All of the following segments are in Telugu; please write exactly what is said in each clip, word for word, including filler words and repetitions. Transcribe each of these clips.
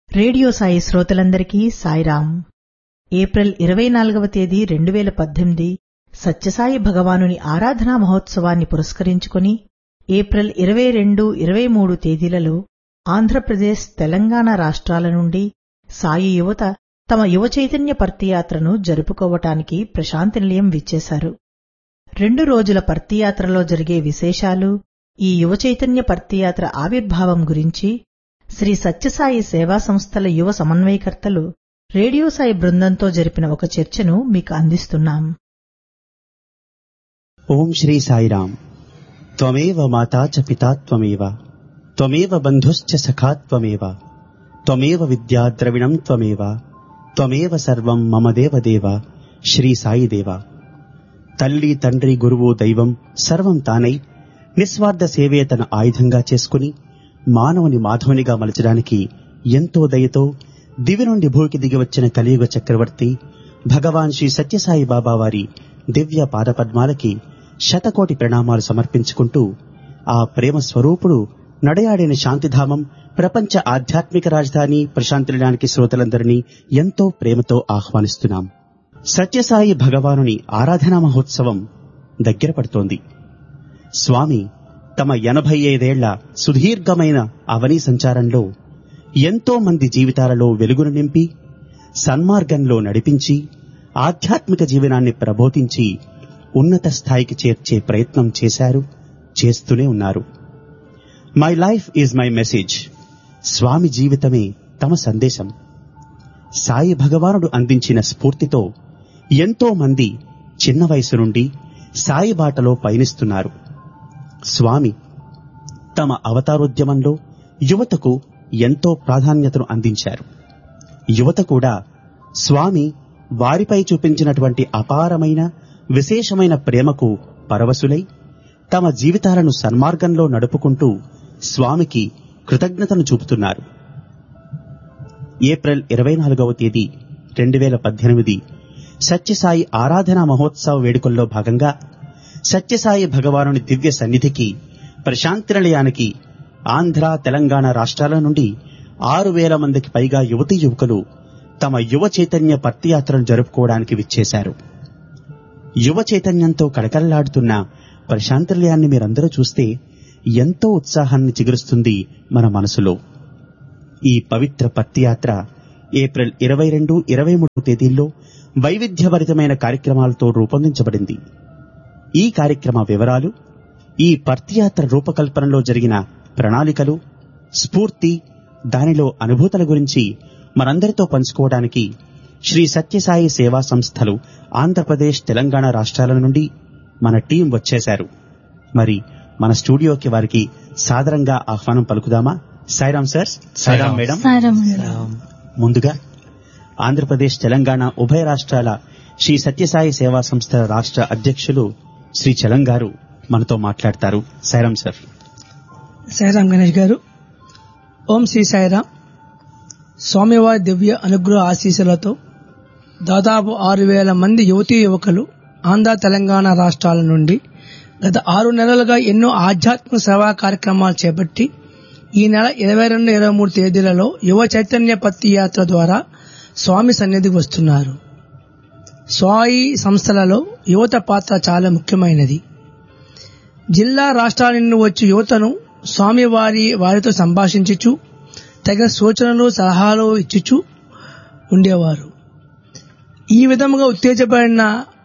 రేడియో సాయి శ్రోతలందరికీ సాయిరాం. ఏప్రిల్ ఇరవై నాలుగవ తేదీ రెండు వేల పద్దెనిమిది సత్యసాయి భగవానుని ఆరాధనా మహోత్సవాన్ని పురస్కరించుకుని ఏప్రిల్ ఇరవై రెండు ఇరవై మూడు తేదీలలో ఆంధ్రప్రదేశ్, తెలంగాణ రాష్ట్రాల నుండి సాయి యువత తమ యువ చైతన్య పర్తియాత్రను జరుపుకోవటానికి ప్రశాంతి నిలయం విచ్చేశారు. రెండు రోజుల పర్తియాత్రలో జరిగే విశేషాలు, ఈ యువ చైతన్య పర్తియాత్ర ఆవిర్భావం గురించి శ్రీ సత్యసాయి సేవా సంస్థల యువ సమన్వయకర్తలు రేడియో సాయి బృందంతో జరిపిన ఒక చర్చను మీకు అందిస్తున్నాం. ఓం శ్రీ సాయిరాం. త్వమేవ మాతా చ పితా త్వమేవ, త్వమేవ బంధుశ్చ సఖా త్వమేవ, త్వమేవ విద్యా ద్రవిణం త్వమేవ, త్వమేవ సర్వం మమ దేవదేవ శ్రీ సాయిదేవ. తల్లి, తండ్రి, గురువు, దైవం సర్వం తానై నిస్వార్థ సేవే తన ఆయుధంగా చేసుకుని మానవుని మాధవునిగా మలచడానికి ఎంతో దయతో దివి నుండి భూకి దిగివచ్చిన కలియుగ చక్రవర్తి భగవాన్ శ్రీ సత్యసాయి బాబా వారి దివ్య పాదపద్మాలకి శతకోటి ప్రణామాలు సమర్పించుకుంటూ, ఆ ప్రేమ స్వరూపుడు నడయాడిన శాంతిధామం ప్రపంచ ఆధ్యాత్మిక రాజధాని ప్రశాంతి నిలయానికి శ్రోతలందరినీ ఎంతో ప్రేమతో ఆహ్వానిస్తున్నాం. సత్యసాయి భగవానుని ఆరాధనా మహోత్సవం దగ్గర పడుతోంది. స్వామి తమ ఎనభై ఐదేళ్ల సుదీర్ఘమైన అవనీ సంచారంలో ఎంతో మంది జీవితాలలో వెలుగును నింపి, సన్మార్గంలో నడిపించి, ఆధ్యాత్మిక జీవనాన్ని ప్రబోధించి ఉన్నత స్థాయికి చేర్చే ప్రయత్నం చేశారు, చేస్తూనే ఉన్నారు. My life is my message. స్వామి జీవితమే తమ సందేశం. సాయి భగవానుడు అందించిన స్ఫూర్తితో ఎంతో మంది చిన్న వయసు నుండి సాయి బాటలో పయనిస్తున్నారు. స్వామి తమ అవతారోద్యమంలో యువతకు ఎంతో ప్రాధాన్యతను అందించారు. యువత కూడా స్వామి వారిపై చూపించినటువంటి అపారమైన విశేషమైన ప్రేమకు పరవశులై తమ జీవితాలను సన్మార్గంలో నడుపుకుంటూ స్వామికి కృతజ్ఞతను చూపుతున్నారు. ఏప్రిల్ ఇరవై నాలుగవ తేదీ రెండు వేల పద్దెనిమిది సత్యసాయి ఆరాధనా మహోత్సవ వేడుకల్లో భాగంగా సత్యసాయి భగవానుని దివ్య సన్నిధికి ప్రశాంతి నిలయానికి ఆంధ్ర, తెలంగాణ రాష్ట్రాల నుండి ఆరు వేల మందికి పైగా యువతీ యువకులు తమ యువ చైతన్య పర్తియాత్రను జరుపుకోవడానికి విచ్చేశారు. యువ చైతన్యంతో కడకల్లాడుతున్న ప్రశాంతి నిలయాన్ని మీరందరూ చూస్తే ఎంతో ఉత్సాహాన్ని చిగురుస్తుంది మన మనసులో. ఈ పవిత్ర పర్తియాత్ర ఏప్రిల్ ఇరవై రెండు ఇరవై మూడు తేదీల్లో వైవిధ్యభరితమైన కార్యక్రమాలతో రూపొందించబడింది. ఈ కార్యక్రమ వివరాలు, ఈ పర్తియాత్ర రూపకల్పనలో జరిగిన ప్రణాళికలు, స్ఫూర్తి, దానిలో అనుభూతుల గురించి మనందరితో పంచుకోవడానికి శ్రీ సత్యసాయి సేవా సంస్థలు ఆంధ్రప్రదేశ్, తెలంగాణ రాష్ట్రాల నుండి మన టీం వచ్చేశారు. మరి మన స్టూడియోకి వారికి సాదరంగా ఆహ్వానం పలుకుదామా? సాయిరాం సార్. సాయిరాం మేడం. ముందుగా ఆంధ్రప్రదేశ్, తెలంగాణ ఉభయ రాష్ట్రాల శ్రీ సత్యసాయి సేవా సంస్థల రాష్ట్ర అధ్యక్షులు శ్రీ చలం గారు మనతో మాట్లాడతారు. సాయిరాం సార్. సాయిరాం గణేష్ గారు. ఓం శ్రీ సాయిరాం. స్వామివారి దివ్య అనుగ్రహ ఆశీస్సులతో దాదాపు ఆరు వేల మంది యువతీ యువకులు ఆంధ్ర, తెలంగాణ రాష్ట్రాల నుండి గత ఆరు నెలలుగా ఎన్నో ఆధ్యాత్మిక సేవా కార్యక్రమాలు చేపట్టి ఈ నెల ఇరవై రెండు ఇరవై మూడు తేదీలలో యువ చైతన్య పర్తియాత్ర ద్వారా స్వామి సన్నిధికి వస్తున్నారు. స్వాయి సంస్థలలో యువత పాత్ర చాలా ముఖ్యమైనది. జిల్లా, రాష్ట్రాల నుండి వచ్చి యువతను స్వామివారి వారితో సంభాషించుచు తగిన సూచనలు, సలహాలు ఇచ్చుచు ఉండేవారు. ఈ విధముగా ఉత్తేజపడిన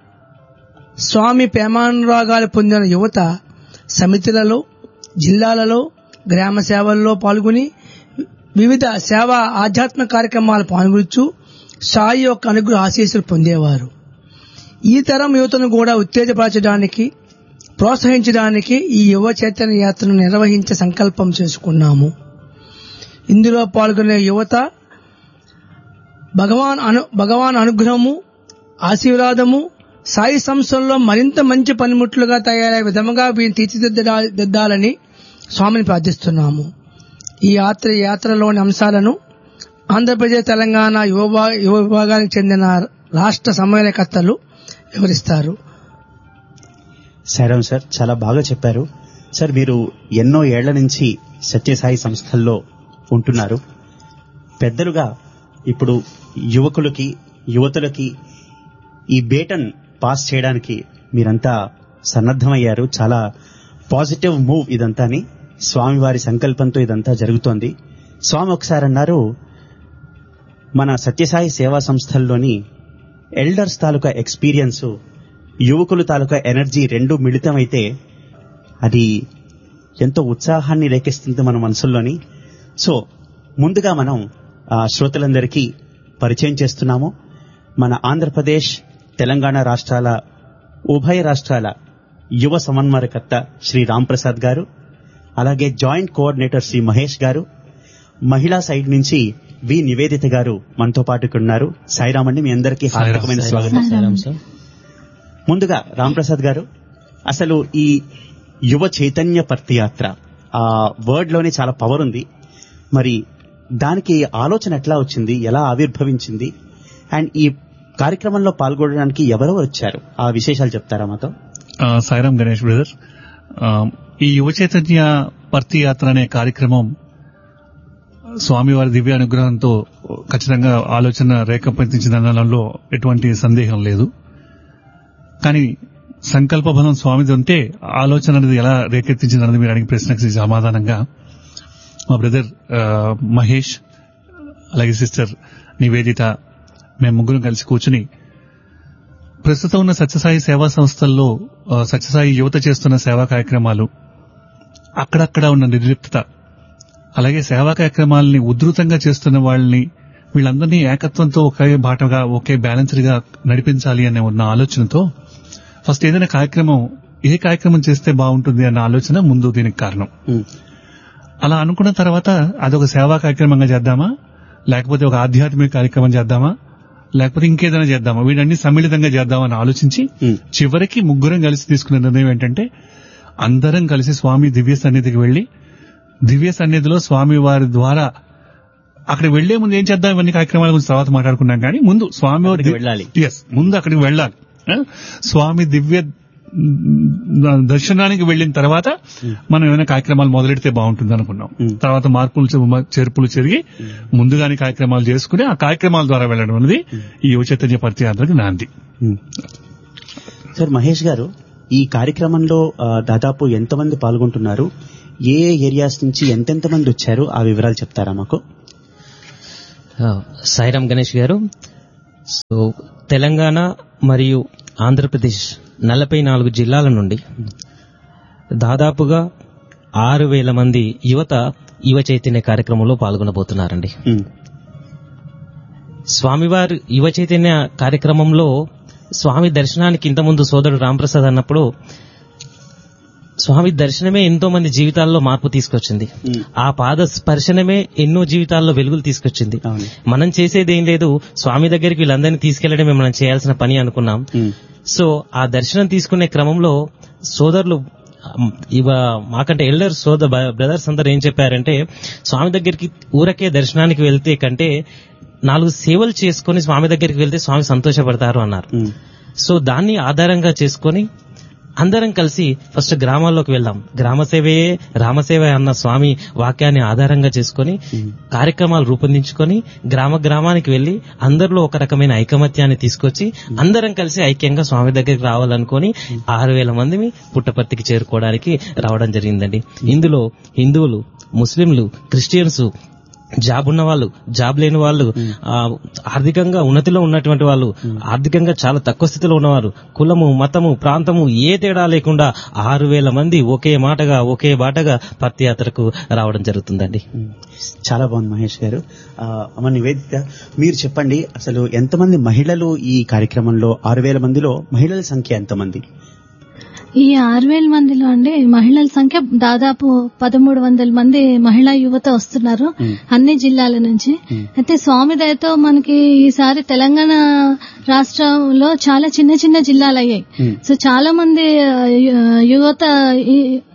స్వామి ప్రేమానురాగాలు పొందిన యువత సమితులలో, జిల్లాలలో, గ్రామ సేవల్లో పాల్గొని వివిధ సేవా ఆధ్యాత్మిక కార్యక్రమాలు పాల్గొచ్చు సాయి యొక్క అనుగ్రహ ఆశీస్సులు పొందేవారు. ఈ తరం యువతను కూడా ఉత్తేజపరచడానికి, ప్రోత్సహించడానికి ఈ యువ చైతన్య యాత్రను నిర్వహించే సంకల్పం చేసుకున్నాము. ఇందులో పాల్గొనే యువత భగవాన్ అను భగవాన్ అనుగ్రహము, ఆశీర్వాదము, సాయి సంస్థల్లో మరింత మంచి పనిముట్లుగా తయారయ్యే విధముగా వీరిని తీర్చిదిద్దాలని స్వామిని ప్రార్థిస్తున్నాము. ఈ యాత్ర యాత్రలోని అంశాలను ఆంధ్రప్రదేశ్, తెలంగాణ యువ యువ విభాగానికి చెందిన రాష్ట్ర సమన్వయకర్తలు వివరిస్తారు. సాయిరాం సార్, చాలా బాగా చెప్పారు. సార్, మీరు ఎన్నో ఏళ్ల నుంచి సత్యసాయి సంస్థల్లో ఉంటున్నారు. పెద్దలుగా ఇప్పుడు యువకులకి యువతులకి ఈ బేటన్ పాస్ చేయడానికి మీరంతా సన్నద్ధమయ్యారు. చాలా పాజిటివ్ మూవ్ ఇదంతాని. స్వామివారి సంకల్పంతో ఇదంతా జరుగుతోంది. స్వామి ఒకసారి అన్నారు, మన సత్యసాయి సేవా సంస్థల్లోని ఎల్డర్స్ తాలూకా ఎక్స్పీరియన్స్, యువకులు తాలూకా ఎనర్జీ రెండు మిళితమైతే అది ఎంతో ఉత్సాహాన్ని రేకెస్తుంది మన మనసుల్లోని. సో ముందుగా మనం ఆ శ్రోతలందరికీ పరిచయం చేస్తున్నాము. మన ఆంధ్రప్రదేశ్ తెలంగాణ రాష్ట్రాల ఉభయ రాష్ట్రాల యువ సమన్వయకర్త శ్రీ రాంప్రసాద్ గారు, అలాగే జాయింట్ కోఆర్డినేటర్ శ్రీ మహేష్ గారు, మహిళా సైడ్ నుంచి వి నివేదిత గారు మనతో పాటు ఉన్నారు. సాయిరామ్ అండి, మీ అందరికీ హార్దికమైన స్వాగతం. ముందుగా రాంప్రసాద్ గారు, అసలు ఈ యువ చైతన్య పర్తియాత్ర ఆ వర్డ్ లోనే చాలా పవర్ ఉంది. మరి దానికి ఆలోచన ఎట్లా వచ్చింది, ఎలా ఆవిర్భవించింది, అండ్ ఈ కార్యక్రమంలో పాల్గొనడానికి ఎవరెవరు వచ్చారు, ఆ విశేషాలు చెప్తారా మాతో? సాయిరామ్ గణేష్ బ్రదర్, ఈ యువ చైతన్య పర్తి యాత్ర అనే కార్యక్రమం స్వామివారి దివ్య అనుగ్రహంతో ఖచ్చితంగా ఆలోచన రేఖపెట్టించిందనడంలో ఎటువంటి సందేహం లేదు. కానీ సంకల్ప బలం స్వామిది ఉంటే ఆలోచన అనేది ఎలా రేకెత్తించిందన్నది మీరు అడిగిన ప్రశ్నకు సమాధానంగా మా బ్రదర్ మహేష్ అలాగే సిస్టర్ నివేదిత మేము ముగ్గురం కలిసి కూర్చుని ప్రస్తుతం ఉన్న సత్యసాయి సేవా సంస్థల్లో సత్యసాయి యువత చేస్తున్న సేవా కార్యక్రమాలు, అక్కడక్కడ ఉన్న నిర్లిప్తత, అలాగే సేవా కార్యక్రమాలని ఉధృతంగా చేస్తున్న వాళ్ళని వీళ్ళందరినీ ఏకత్వంతో ఒకే బాటగా ఒకే బ్యాలెన్స్డ్ గా నడిపించాలి అనే ఉన్న ఆలోచనతో ఫస్ట్ ఏదైనా కార్యక్రమం ఏ కార్యక్రమం చేస్తే బాగుంటుంది అన్న ఆలోచన ముందు దీనికి కారణం. అలా అనుకున్న తర్వాత అదొక సేవా కార్యక్రమంగా చేద్దామా, లేకపోతే ఒక ఆధ్యాత్మిక కార్యక్రమం చేద్దామా, లేకపోతే ఇంకేదైనా చేద్దామా, వీటన్ని సమ్మిళితంగా చేద్దామని ఆలోచించి చివరికి ముగ్గురం కలిసి తీసుకున్న నిర్ణయం ఏంటంటే అందరం కలిసి స్వామి దివ్య సన్నిధికి వెళ్లి దివ్య సన్నిధిలో స్వామి వారి ద్వారా అక్కడ వెళ్లే ముందు ఏం చేద్దాం ఇవన్నీ కార్యక్రమాల గురించి తర్వాత మాట్లాడుకున్నాం. కానీ ముందు స్వామి వెళ్ళాలి, ఎస్ ముందు అక్కడికి వెళ్ళాలి. స్వామి దివ్య దర్శనానికి వెళ్లిన తర్వాత మనం ఏమైనా కార్యక్రమాలు మొదలెడితే బాగుంటుంది అనుకున్నాం. తర్వాత మార్పులు చేర్పులు జరిగి ముందుగానే కార్యక్రమాలు చేసుకుని ఆ కార్యక్రమాల ద్వారా వెళ్లడం అనేది ఈ యువ చైతన్య పర్తి యాత్రకి నాంది. సార్ మహేష్ గారు, ఈ కార్యక్రమంలో దాదాపు ఎంతమంది పాల్గొంటున్నారు, ఏ ఏరియాస్ నుంచి ఎంతెంత మంది వచ్చారు, ఆ వివరాలు చెప్తారా మాకు? సాయిరామ్ గణేష్ గారు, సో తెలంగాణ మరియు ఆంధ్రప్రదేశ్ నలభై నాలుగు జిల్లాల నుండి దాదాపుగా ఆరు వేల మంది యువత యువ చైతన్య కార్యక్రమంలో పాల్గొనబోతున్నారండి. స్వామివారి యువ చైతన్య కార్యక్రమంలో స్వామి దర్శనానికి ఇంతకుముందు సోదరుడు రాంప్రసాద్ అన్నప్పుడు స్వామి దర్శనమే ఎంతో మంది జీవితాల్లో మార్పు తీసుకొచ్చింది. ఆ పాద స్పర్శనమే ఎన్నో జీవితాల్లో వెలుగులు తీసుకొచ్చింది. మనం చేసేది ఏం లేదు, స్వామి దగ్గరికి వీళ్ళందరినీ తీసుకెళ్లడమే మనం చేయాల్సిన పని అనుకున్నాం. సో ఆ దర్శనం తీసుకునే క్రమంలో సోదరులు ఇవ మాకంటే ఎల్డర్ సోదర్ బ్రదర్స్ అందరు ఏం చెప్పారంటే, స్వామి దగ్గరికి ఊరకే దర్శనానికి వెళ్తే కంటే నాలుగు సేవలు చేసుకుని స్వామి దగ్గరికి వెళ్తే స్వామి సంతోషపడతారు అన్నారు. సో దాన్ని ఆధారంగా చేసుకుని అందరం కలిసి ఫస్ట్ గ్రామాల్లోకి వెళ్దాం, గ్రామసేవయే రామసేవ అన్న స్వామి వాక్యాన్ని ఆధారంగా చేసుకుని కార్యక్రమాలు రూపొందించుకొని గ్రామ గ్రామానికి వెళ్లి అందరిలో ఒక రకమైన ఐకమత్యాన్ని తీసుకొచ్చి అందరం కలిసి ఐక్యంగా స్వామి దగ్గరికి రావాలనుకుని ఆరు వేల మందిని పుట్టపర్తికి చేరుకోవడానికి రావడం జరిగిందండి. ఇందులో హిందువులు, ముస్లింలు, క్రిస్టియన్స్, జాబ్ ఉన్న వాళ్ళు, జాబ్ లేని వాళ్ళు, ఆర్థికంగా ఉన్నతిలో ఉన్నటువంటి వాళ్ళు, ఆర్థికంగా చాలా తక్కువ స్థితిలో ఉన్నవారు, కులము, మతము, ప్రాంతము ఏ తేడా లేకుండా ఆరు వేల మంది ఒకే మాటగా ఒకే బాటగా పర్తి యాత్రకు రావడం జరుగుతుందండి. చాలా బాగుంది మహేష్ గారు. అమ్మ నివేదిత, మీరు చెప్పండి, అసలు ఎంతమంది మహిళలు ఈ కార్యక్రమంలో? ఆరు వేల మందిలో మహిళల సంఖ్య ఎంతమంది? ఈ ఆరు వేల మందిలో అండి మహిళల సంఖ్య దాదాపు పదమూడు వందల మంది మహిళా యువత వస్తున్నారు అన్ని జిల్లాల నుంచి. అయితే స్వామి దయతో మనకి ఈసారి తెలంగాణ రాష్ట్రంలో చాలా చిన్న చిన్న జిల్లాలు అయ్యాయి. సో చాలా మంది యువత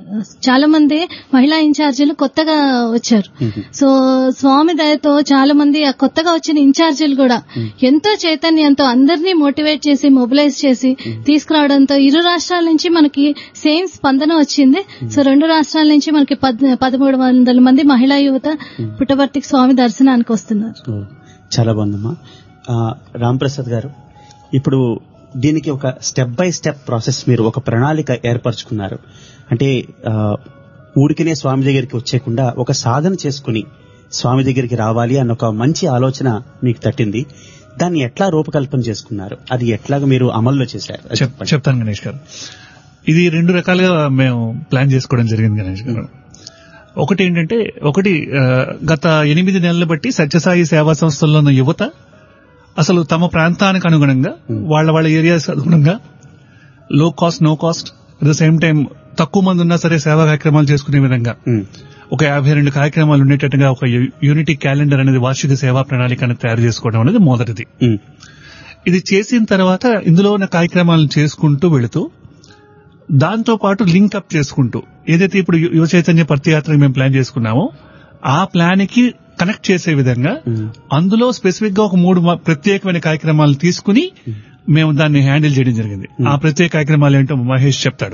చాలా మంది మహిళా ఇన్ఛార్జీలు కొత్తగా వచ్చారు. సో స్వామి దయతో చాలా మంది ఆ కొత్తగా వచ్చిన ఇన్ఛార్జీలు కూడా ఎంతో చైతన్యంతో అందరినీ మోటివేట్ చేసి మొబిలైజ్ చేసి తీసుకురావడంతో ఇరు రాష్ట్రాల నుంచి మనకి సేమ్ స్పందన వచ్చింది. సో రెండు రాష్ట్రాల నుంచి మనకి పదమూడు వందల మంది మహిళా యువత పుట్టపర్తికి స్వామి దర్శనానికి వస్తున్నారు. చాలా బాగుందమ్మా. రాంప్రసాద్ గారు, ఇప్పుడు దీనికి ఒక స్టెప్ బై స్టెప్ ప్రాసెస్ మీరు ఒక ప్రణాళిక ఏర్పరచుకున్నారు. అంటే ఊరికినే స్వామి దగ్గరికి వచ్చేకుండా ఒక సాధన చేసుకుని స్వామి దగ్గరికి రావాలి అన్న ఒక మంచి ఆలోచన మీకు తట్టింది. దాన్ని ఎట్లా రూపకల్పన చేసుకున్నారు, అది ఎట్లాగా మీరు అమల్లో చేశారు? చెప్తాను గణేష్ గారు. ఇది రెండు రకాలుగా మేము ప్లాన్ చేసుకోవడం జరిగింది గణేష్ గారు. ఒకటి ఏంటంటే, ఒకటి గత ఎనిమిది నెలలు బట్టి సత్యసాయి సేవా సంస్థల్లో ఉన్న యువత అసలు తమ ప్రాంతానికి అనుగుణంగా వాళ్ళ వాళ్ళ ఏరియాస్ అనుగుణంగా లో cost no cost at the same time తక్కువ మంది ఉన్నా సరే సేవా కార్యక్రమాలు చేసుకునే విధంగా ఒక యాభై రెండు కార్యక్రమాలు ఉండేటట్టుగా ఒక యూనిటీ క్యాలెండర్ అనేది వార్షిక సేవా ప్రణాళికను తయారు చేసుకోవడం అనేది మొదటిది. ఇది చేసిన తర్వాత ఇందులో ఉన్న కార్యక్రమాలను చేసుకుంటూ వెళుతూ దాంతో పాటు లింక్ అప్ చేసుకుంటూ ఏదైతే ఇప్పుడు యువ చైతన్య పర్తియాత్ర మేము ప్లాన్ చేసుకున్నామో ఆ ప్లాన్ కి కనెక్ట్ చేసే విధంగా అందులో స్పెసిఫిక్ గా ఒక మూడు ప్రత్యేకమైన కార్యక్రమాలు తీసుకుని మేము దాన్ని హ్యాండిల్ చేయడం జరిగింది. ఆ ప్రత్యేక కార్యక్రమాలు ఏంటో మహేష్ చెప్తాడు.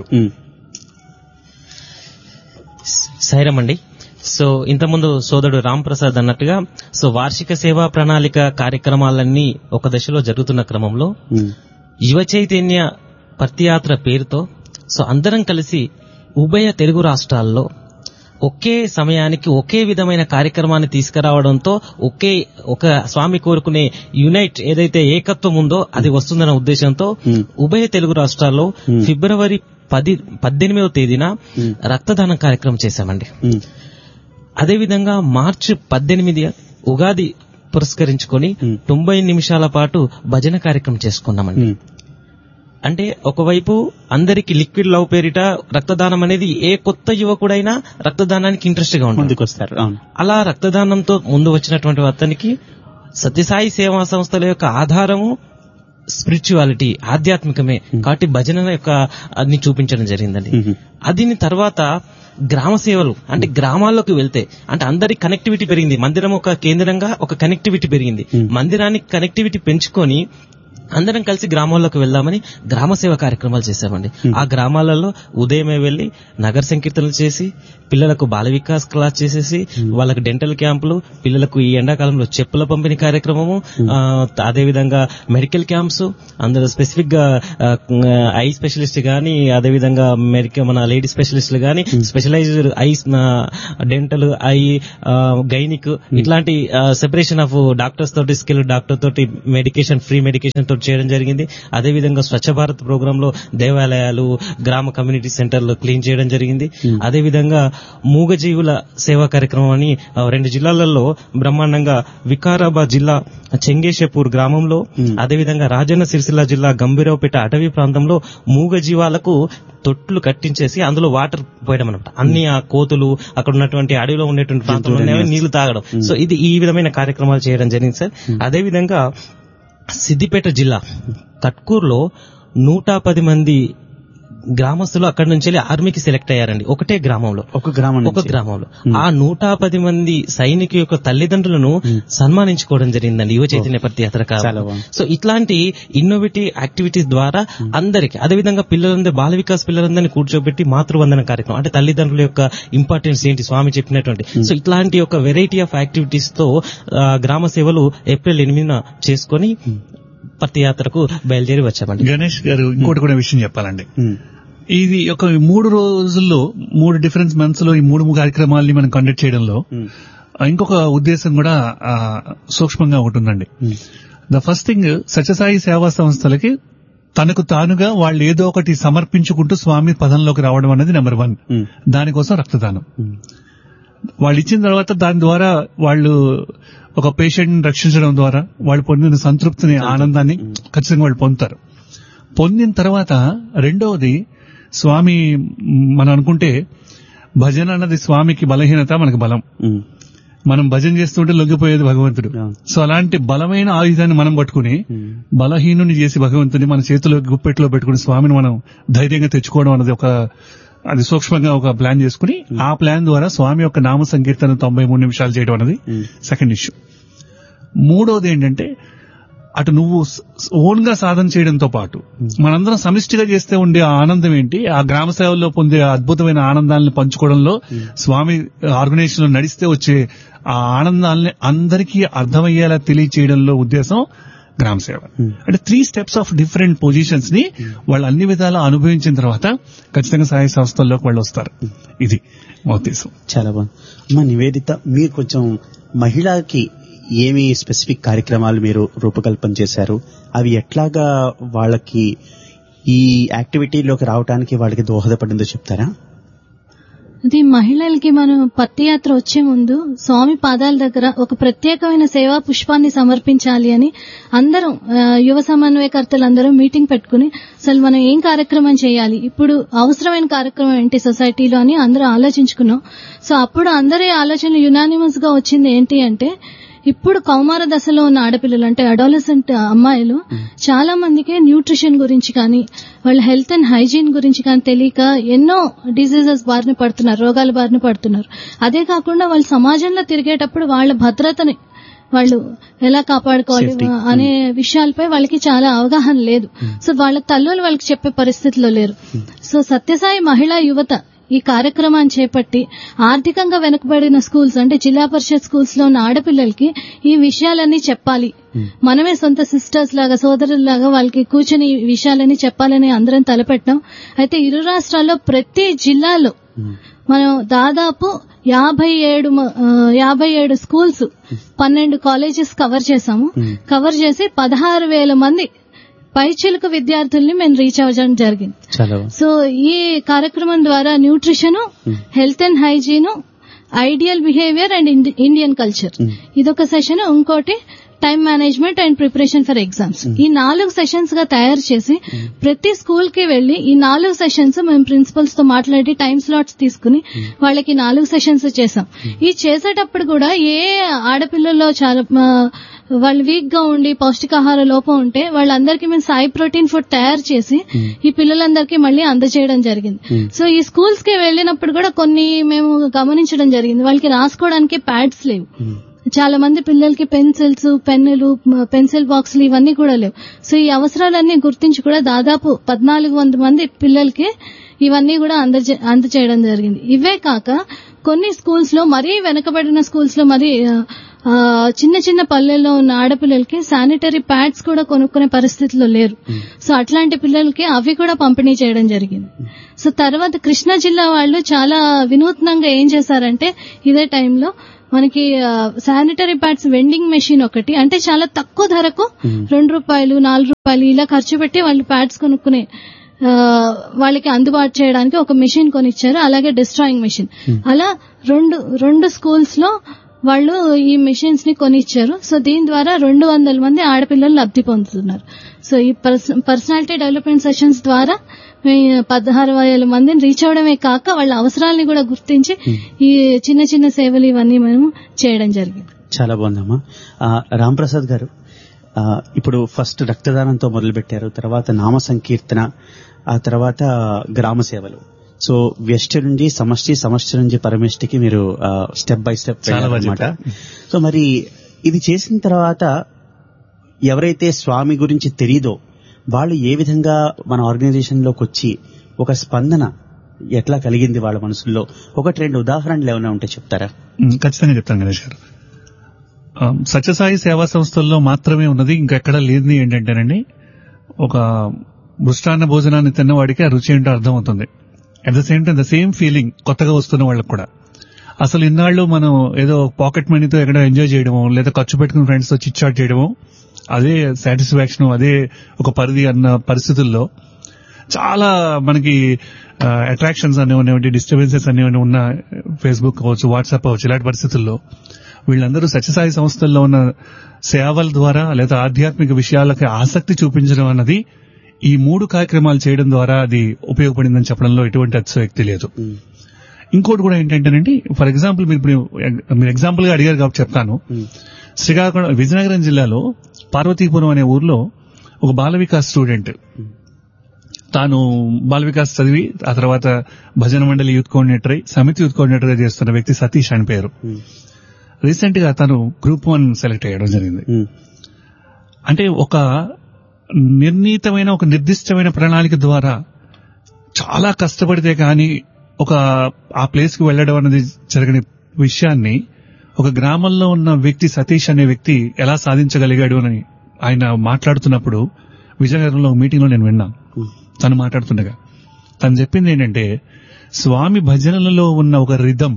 సైరమండి. సో ఇంతకుముందు సోదరుడు రామ్ ప్రసాద్ అన్నట్టుగా సో వార్షిక సేవా ప్రణాళిక కార్యక్రమాలన్నీ ఒక దశలో జరుగుతున్న క్రమంలో యువ చైతన్య పర్తియాత్ర పేరుతో సో అందరం కలిసి ఉభయ తెలుగు రాష్ట్రాల్లో ఒకే సమయానికి ఒకే విధమైన కార్యక్రమాన్ని తీసుకురావడంతో ఒకే ఒక స్వామి కోరుకునే యునైట్ ఏదైతే ఏకత్వం ఉందో అది వస్తుందన్న ఉద్దేశంతో ఉభయ తెలుగు రాష్ట్రాల్లో ఫిబ్రవరి పది పద్దెనిమిదవ తేదీన రక్తదానం కార్యక్రమం చేశామండి. అదేవిధంగా మార్చి పద్దెనిమిది ఉగాది పురస్కరించుకొని తొంభై నిమిషాల పాటు భజన కార్యక్రమం చేసుకున్నామండి. అంటే ఒకవైపు అందరికి లిక్విడ్ లవ్ పేరిట రక్తదానం అనేది ఏ కొత్త యువకుడైనా రక్తదానానికి ఇంట్రెస్ట్ గా ముందుకొస్తారు. అలా రక్తదానంతో ముందు వచ్చినటువంటి అతనికి సత్యసాయి సేవా సంస్థల యొక్క ఆధారము స్పిరిచువాలిటీ, ఆధ్యాత్మికమే కాబట్టి భజన యొక్క అన్ని చూపించడం జరిగిందండి. అది తర్వాత గ్రామ సేవలు అంటే గ్రామాల్లోకి వెళ్తే అంటే అందరి కనెక్టివిటీ పెరిగింది. మందిరం ఒక కేంద్రంగా ఒక కనెక్టివిటీ పెరిగింది. మందిరానికి కనెక్టివిటీ పెంచుకొని అందరం కలిసి గ్రామాల్లోకి వెళ్దామని గ్రామ సేవ కార్యక్రమాలు చేశామండి. ఆ గ్రామాలలో ఉదయమే వెళ్లి నగర సంకీర్తనలు చేసి పిల్లలకు బాల వికాస్ క్లాస్ చేసేసి వాళ్ళకి డెంటల్ క్యాంపులు, పిల్లలకు ఈ ఎండాకాలంలో చెప్పుల పంపిణీ కార్యక్రమము, అదేవిధంగా మెడికల్ క్యాంప్స్, అందులో స్పెసిఫిక్ గా ఐ స్పెషలిస్ట్ గానీ అదేవిధంగా మెడికల్ మన లేడీ స్పెషలిస్టులు గానీ specialised I dental I gynaec ఇట్లాంటి సెపరేషన్ ఆఫ్ డాక్టర్స్ తోటి స్కిల్ డాక్టర్ తోటి మెడికేషన్ ఫ్రీ మెడికేషన్ తోటి చేయడం జరిగింది. అదేవిధంగా స్వచ్ఛ భారత్ ప్రోగ్రామ్ లో దేవాలయాలు, గ్రామ కమ్యూనిటీ సెంటర్లు క్లీన్ చేయడం జరిగింది. అదేవిధంగా మూగజీవుల సేవా కార్యక్రమం అని రెండు జిల్లాలలో బ్రహ్మాండంగా వికారాబాద్ జిల్లా చెంగేశపూర్ గ్రామంలో, అదేవిధంగా రాజన్న సిరిసిల్ల జిల్లా గంభీరావుపేట అటవీ ప్రాంతంలో మూగజీవాలకు తొట్లు కట్టించేసి అందులో వాటర్ పోయడం అనమాట. అన్ని ఆ కోతులు అక్కడ ఉన్నటువంటి అడవిలో ఉండేటువంటి ప్రాంతంలో నీళ్లు తాగడం. సో ఇది ఈ విధమైన కార్యక్రమాలు చేయడం జరిగింది సార్. అదేవిధంగా సిద్దిపేట జిల్లా కట్కూరులో నూట పది మంది గ్రామస్తులు అక్కడి నుంచి ఆర్మీకి సెలెక్ట్ అయ్యారండి. ఒకటే గ్రామంలో ఒక గ్రామం ఒక గ్రామంలో ఆ నూట పది మంది సైనికు యొక్క తల్లిదండ్రులను సన్మానించుకోవడం జరిగిందండి యువ చైతన్య పర్తియాత్ర. సో ఇట్లాంటి ఇన్నోవేటివ్ యాక్టివిటీస్ ద్వారా అందరికి, అదేవిధంగా పిల్లలందరూ బాల వికాస్ పిల్లలందరినీ కూర్చోబెట్టి మాతృవందన కార్యక్రమం అంటే తల్లిదండ్రుల యొక్క ఇంపార్టెన్స్ ఏంటి స్వామి చెప్పినటువంటి సో ఇట్లాంటి ఒక వెరైటీ ఆఫ్ యాక్టివిటీస్ తో గ్రామ సేవలు ఏప్రిల్ ఎనిమిదిన చేసుకుని పర్తియాత్రకు బయలుదేరి వచ్చామండి. గణేష్ గారు ఇంకోటి కూడా విషయం చెప్పాలండి. ఇది ఒక మూడు రోజుల్లో మూడు డిఫరెంట్ మంత్స్ లో ఈ మూడు కార్యక్రమాలని మనం కండక్ట్ చేయడంలో ఇంకొక ఉద్దేశం కూడా సూక్ష్మంగా ఉంటుందండి. ద ఫస్ట్ థింగ్, సత్యసాయి సేవా సంస్థలకి తనకు తానుగా వాళ్ళు ఏదో ఒకటి సమర్పించుకుంటూ స్వామి పదంలోకి రావడం అనేది నెంబర్ వన్. దానికోసం రక్తదానం వాళ్ళు ఇచ్చిన తర్వాత దాని ద్వారా వాళ్ళు ఒక పేషెంట్ రక్షించడం ద్వారా వాళ్ళు పొందిన సంతృప్తిని, ఆనందాన్ని ఖచ్చితంగా వాళ్ళు పొందుతారు. పొందిన తర్వాత రెండవది స్వామి మనం అనుకుంటే భజన అన్నది స్వామికి బలహీనత, మనకి బలం. మనం భజన చేస్తుంటే లొంగిపోయేది భగవంతుడు. సో అలాంటి బలమైన ఆయుధాన్ని మనం పట్టుకుని బలహీనుని చేసి భగవంతుని మన చేతిలో గుప్పెట్లో పెట్టుకుని స్వామిని మనం ధైర్యంగా తెచ్చుకోవడం అన్నది ఒక అది సూక్ష్మంగా ఒక ప్లాన్ చేసుకుని ఆ ప్లాన్ ద్వారా స్వామి యొక్క నామ సంకీర్తన తొంభై మూడు నిమిషాలు చేయడం అనేది సెకండ్ ఇష్యూ. మూడోది ఏంటంటే అటు నువ్వు ఓన్ గా సాధన చేయడంతో పాటు మనందరం సమిష్టిగా చేస్తే ఉండే ఆ ఆనందం ఏంటి, ఆ గ్రామ సేవల్లో పొందే అద్భుతమైన ఆనందాలను పంచుకోవడంలో, స్వామి ఆర్గనైజేషన్ లో నడిస్తే వచ్చే ఆ ఆనందాలని అందరికీ అర్థమయ్యేలా తెలియచేయడంలో ఉద్దేశం గ్రామ సేవ. అంటే three steps of different positions ని వాళ్ళు అన్ని విధాలా అనుభవించిన తర్వాత ఖచ్చితంగా సాయి సంస్థల్లోకి వాళ్ళు వస్తారు. ఇది మా ఉద్దేశం. చాలా బాగుంది. మా నివేదిత, మీరు కొంచెం మహిళకి ఏమి స్పెసిఫిక్ కార్యక్రమాలు మీరు రూపకల్పన చేశారు, అవి ఎట్లాగా వాళ్ళకి ఈ యాక్టివిటీలోకి రావడానికి వాళ్ళకి దోహదపడిందో చెప్తారా? అది మహిళలకి మనం పత్తియాత్ర వచ్చే ముందు స్వామి పాదాల దగ్గర ఒక ప్రత్యేకమైన సేవా పుష్పాన్ని సమర్పించాలి అని అందరం యువ సమన్వయకర్తలందరూ మీటింగ్ పెట్టుకుని అసలు మనం ఏం కార్యక్రమం చేయాలి, ఇప్పుడు అవసరమైన కార్యక్రమం ఏంటి సొసైటీలో అని అందరూ ఆలోచించుకున్నాం. సో అప్పుడు అందరి ఆలోచనలు యునానిమస్ గా వచ్చింది ఏంటి అంటే, ఇప్పుడు కౌమార దశలో ఉన్న ఆడపిల్లలు అంటే అడాలసెంట్ అమ్మాయిలు చాలా మందికి న్యూట్రిషన్ గురించి కానీ వాళ్ళ హెల్త్ అండ్ హైజీన్ గురించి కానీ తెలియక ఎన్నో డిసీజెస్ బారిన పడుతున్నారు, రోగాల బారిన పడుతున్నారు. అదే కాకుండా వాళ్ళు సమాజంలో తిరిగేటప్పుడు వాళ్ళ భద్రతని వాళ్ళు ఎలా కాపాడుకోవాలి అనే విషయాలపై వాళ్ళకి చాలా అవగాహన లేదు. సో వాళ్ళ తల్లులు వాళ్ళకి చెప్పే పరిస్థితిలో లేరు. సో సత్యసాయి మహిళా యువత ఈ కార్యక్రమాన్ని చేపట్టి ఆర్థికంగా వెనుకబడిన స్కూల్స్ అంటే జిల్లా పరిషత్ స్కూల్స్ లో ఉన్న ఆడపిల్లలకి ఈ విషయాలన్నీ చెప్పాలి, మనమే సొంత సిస్టర్స్ లాగా సోదరులాగా వాళ్ళకి కూర్చొని ఈ విషయాలన్నీ చెప్పాలని అందరం తలపెట్టాం. అయితే ఇరు రాష్ట్రాల్లో ప్రతి జిల్లాలో మనం దాదాపు యాభై ఏడు యాభై ఏడు స్కూల్స్ పన్నెండు కాలేజెస్ కవర్ చేశాము. కవర్ చేసి పదహారు వేల మంది పైచిలుక విద్యార్థుల్ని మేము రీచ్ అవ్వడం జరిగింది. సో ఈ కార్యక్రమం ద్వారా nutrition, health and hygiene, ideal behaviour and Indian culture ఇదొక సెషన్, ఇంకోటి time management and preparation for exams, ఈ నాలుగు సెషన్స్ గా తయారు చేసి ప్రతి స్కూల్ కి వెళ్లి ఈ నాలుగు సెషన్స్ మేము ప్రిన్సిపల్స్ తో మాట్లాడి టైం స్లాట్స్ తీసుకుని వాళ్ళకి నాలుగు సెషన్స్ చేసాం. ఈ చేసేటప్పుడు కూడా ఏ ఆడపిల్లల్లో చాలా వాళ్ళు వీక్ గా ఉండి పౌష్టికాహార లోపం ఉంటే వాళ్ళందరికీ మేము సాయి ప్రోటీన్ ఫుడ్ తయారు చేసి ఈ పిల్లలందరికీ మళ్ళీ అందజేయడం జరిగింది. సో ఈ స్కూల్స్ కి వెళ్లినప్పుడు కూడా కొన్ని మేము గమనించడం జరిగింది, వాళ్ళకి రాసుకోవడానికి ప్యాడ్స్ లేవు. చాలా మంది పిల్లలకి పెన్సిల్స్, పెన్నులు, పెన్సిల్ బాక్సులు ఇవన్నీ కూడా లేవు. సో ఈ అవసరాలన్నీ గుర్తించి కూడా దాదాపు పద్నాలుగు వందల మంది పిల్లలకి ఇవన్నీ కూడా అందజే అందజేయడం జరిగింది. ఇవే కాక కొన్ని స్కూల్స్ లో మరీ వెనకబడిన స్కూల్స్ లో మరి చిన్న చిన్న పల్లెల్లో ఉన్న ఆడపిల్లలకి శానిటరీ ప్యాడ్స్ కూడా కొనుక్కునే పరిస్థితిలో లేరు. సో అట్లాంటి పిల్లలకి అవి కూడా పంపిణీ చేయడం జరిగింది. సో తర్వాత కృష్ణా జిల్లా వాళ్ళు చాలా వినూత్నంగా ఏం చేశారంటే, ఇదే టైంలో మనకి శానిటరీ ప్యాడ్స్ వెండింగ్ మెషిన్ ఒకటి, అంటే చాలా తక్కువ ధరకు రెండు రూపాయలు నాలుగు రూపాయలు ఇలా ఖర్చు పెట్టి వాళ్ళు ప్యాడ్స్ కొనుక్కునే వాళ్ళకి అందుబాటు చేయడానికి ఒక మెషిన్ కొనిచ్చారు. అలాగే డిస్ట్రాయింగ్ మెషిన్, అలా రెండు రెండు స్కూల్స్ లో వాళ్ళు ఈ మెషిన్స్ ని కొనిచ్చారు. సో దీని ద్వారా రెండు వందల మంది ఆడపిల్లలు లబ్ధి పొందుతున్నారు. సో ఈ పర్సనాలిటీ డెవలప్మెంట్ సెషన్స్ ద్వారా పదహారు వేల మందిని రీచ్ అవడమే కాక వాళ్ళ అవసరాలని కూడా గుర్తించి ఈ చిన్న చిన్న సేవలు ఇవన్నీ మేము చేయడం జరిగింది. చాలా బాగుందమ్మా. రాంప్రసాద్ గారు, ఇప్పుడు ఫస్ట్ రక్తదానంతో మొదలు పెట్టారు, తర్వాత నామ సంకీర్తన, ఆ తర్వాత గ్రామ సేవలు. సో వ్యష్టి నుంచి సమష్టి, సమష్టి నుంచి పరమిష్టికి మీరు స్టెప్ బై స్టెప్ అనమాట. సో మరి ఇది చేసిన తర్వాత ఎవరైతే స్వామి గురించి తెలీదో వాళ్ళు ఏ విధంగా మన ఆర్గనైజేషన్ లోకి వచ్చి ఒక స్పందన ఎట్లా కలిగింది వాళ్ళ మనసుల్లో, ఒకటి రెండు ఉదాహరణలు ఏమైనా ఉంటే చెప్తారా? ఖచ్చితంగా చెప్తాను గణేష్ గారు. సత్యసాయి సేవా సంస్థల్లో మాత్రమే ఉన్నది, ఇంకెక్కడ లేనిది ఏంటంటేనండి, ఒక మృష్టాన్న భోజనాన్ని తిన్నవాడికి ఆ రుచి ఏంటో అర్థం అవుతుంది. At the same time the same feeling కొత్తగా వస్తున్న వాళ్ళకి కూడా. అసలు ఇన్నాళ్ళు మనం ఏదో పాకెట్ మనీతో ఎక్కడ ఎంజాయ్ చేయడమో లేదా ఖర్చు పెట్టుకుని ఫ్రెండ్స్ తో చిట్ చాట్ చేయడమో అదే సాటిస్ఫాక్షన్, అదే ఒక పరిధి అన్న పరిస్థితుల్లో చాలా మనకి అట్రాక్షన్స్ అనేవి, డిస్టర్బెన్సెస్ అనేవి ఉన్న ఫేస్బుక్ అవ్వచ్చు, వాట్సాప్ అవ్వచ్చు, ఇలాంటి పరిస్థితుల్లో వీళ్ళందరూ సత్యసాయి సంస్థల్లో ఉన్న సేవల ద్వారా లేదా ఆధ్యాత్మిక విషయాలకి ఆసక్తి చూపించడం అన్నది ఈ మూడు కార్యక్రమాలు చేయడం ద్వారా అది ఉపయోగపడిందని చెప్పడంలో ఎటువంటి అతిశయోక్తి లేదు. ఇంకోటి కూడా ఏంటంటేనండి, ఫర్ ఎగ్జాంపుల్ మీరు ఇప్పుడు మీరు ఎగ్జాంపుల్ గా అడిగారు కాబట్టి చెప్తాను. శ్రీకాకుళం విజయనగరం జిల్లాలో పార్వతీపురం అనే ఊర్లో ఒక బాల వికాస్ స్టూడెంట్, తాను బాల వికాస్ చదివి ఆ తర్వాత భజన మండలి యూత్ కోఆర్డినేటర్ అయి సమితి యూత్ కోఆర్డినేటర్ గా చేస్తున్న వ్యక్తి సతీష్ అని పేరు. రీసెంట్ గా తను గ్రూప్ వన్ సెలెక్ట్ అయ్యడం జరిగింది. అంటే ఒక నిర్ణీతమైన ఒక నిర్దిష్టమైన ప్రణాళిక ద్వారా చాలా కష్టపడితే కానీ ఒక ఆ ప్లేస్ కి వెళ్లడం అనేది జరగని విషయాన్ని ఒక గ్రామంలో ఉన్న వ్యక్తి సతీష్ అనే వ్యక్తి ఎలా సాధించగలిగాడు అని ఆయన మాట్లాడుతున్నప్పుడు విజయనగరంలో ఒక మీటింగ్ లో నేను విన్నాను. తను మాట్లాడుతుండగా తను చెప్పింది ఏంటంటే స్వామి భజనలలో ఉన్న ఒక రిధం,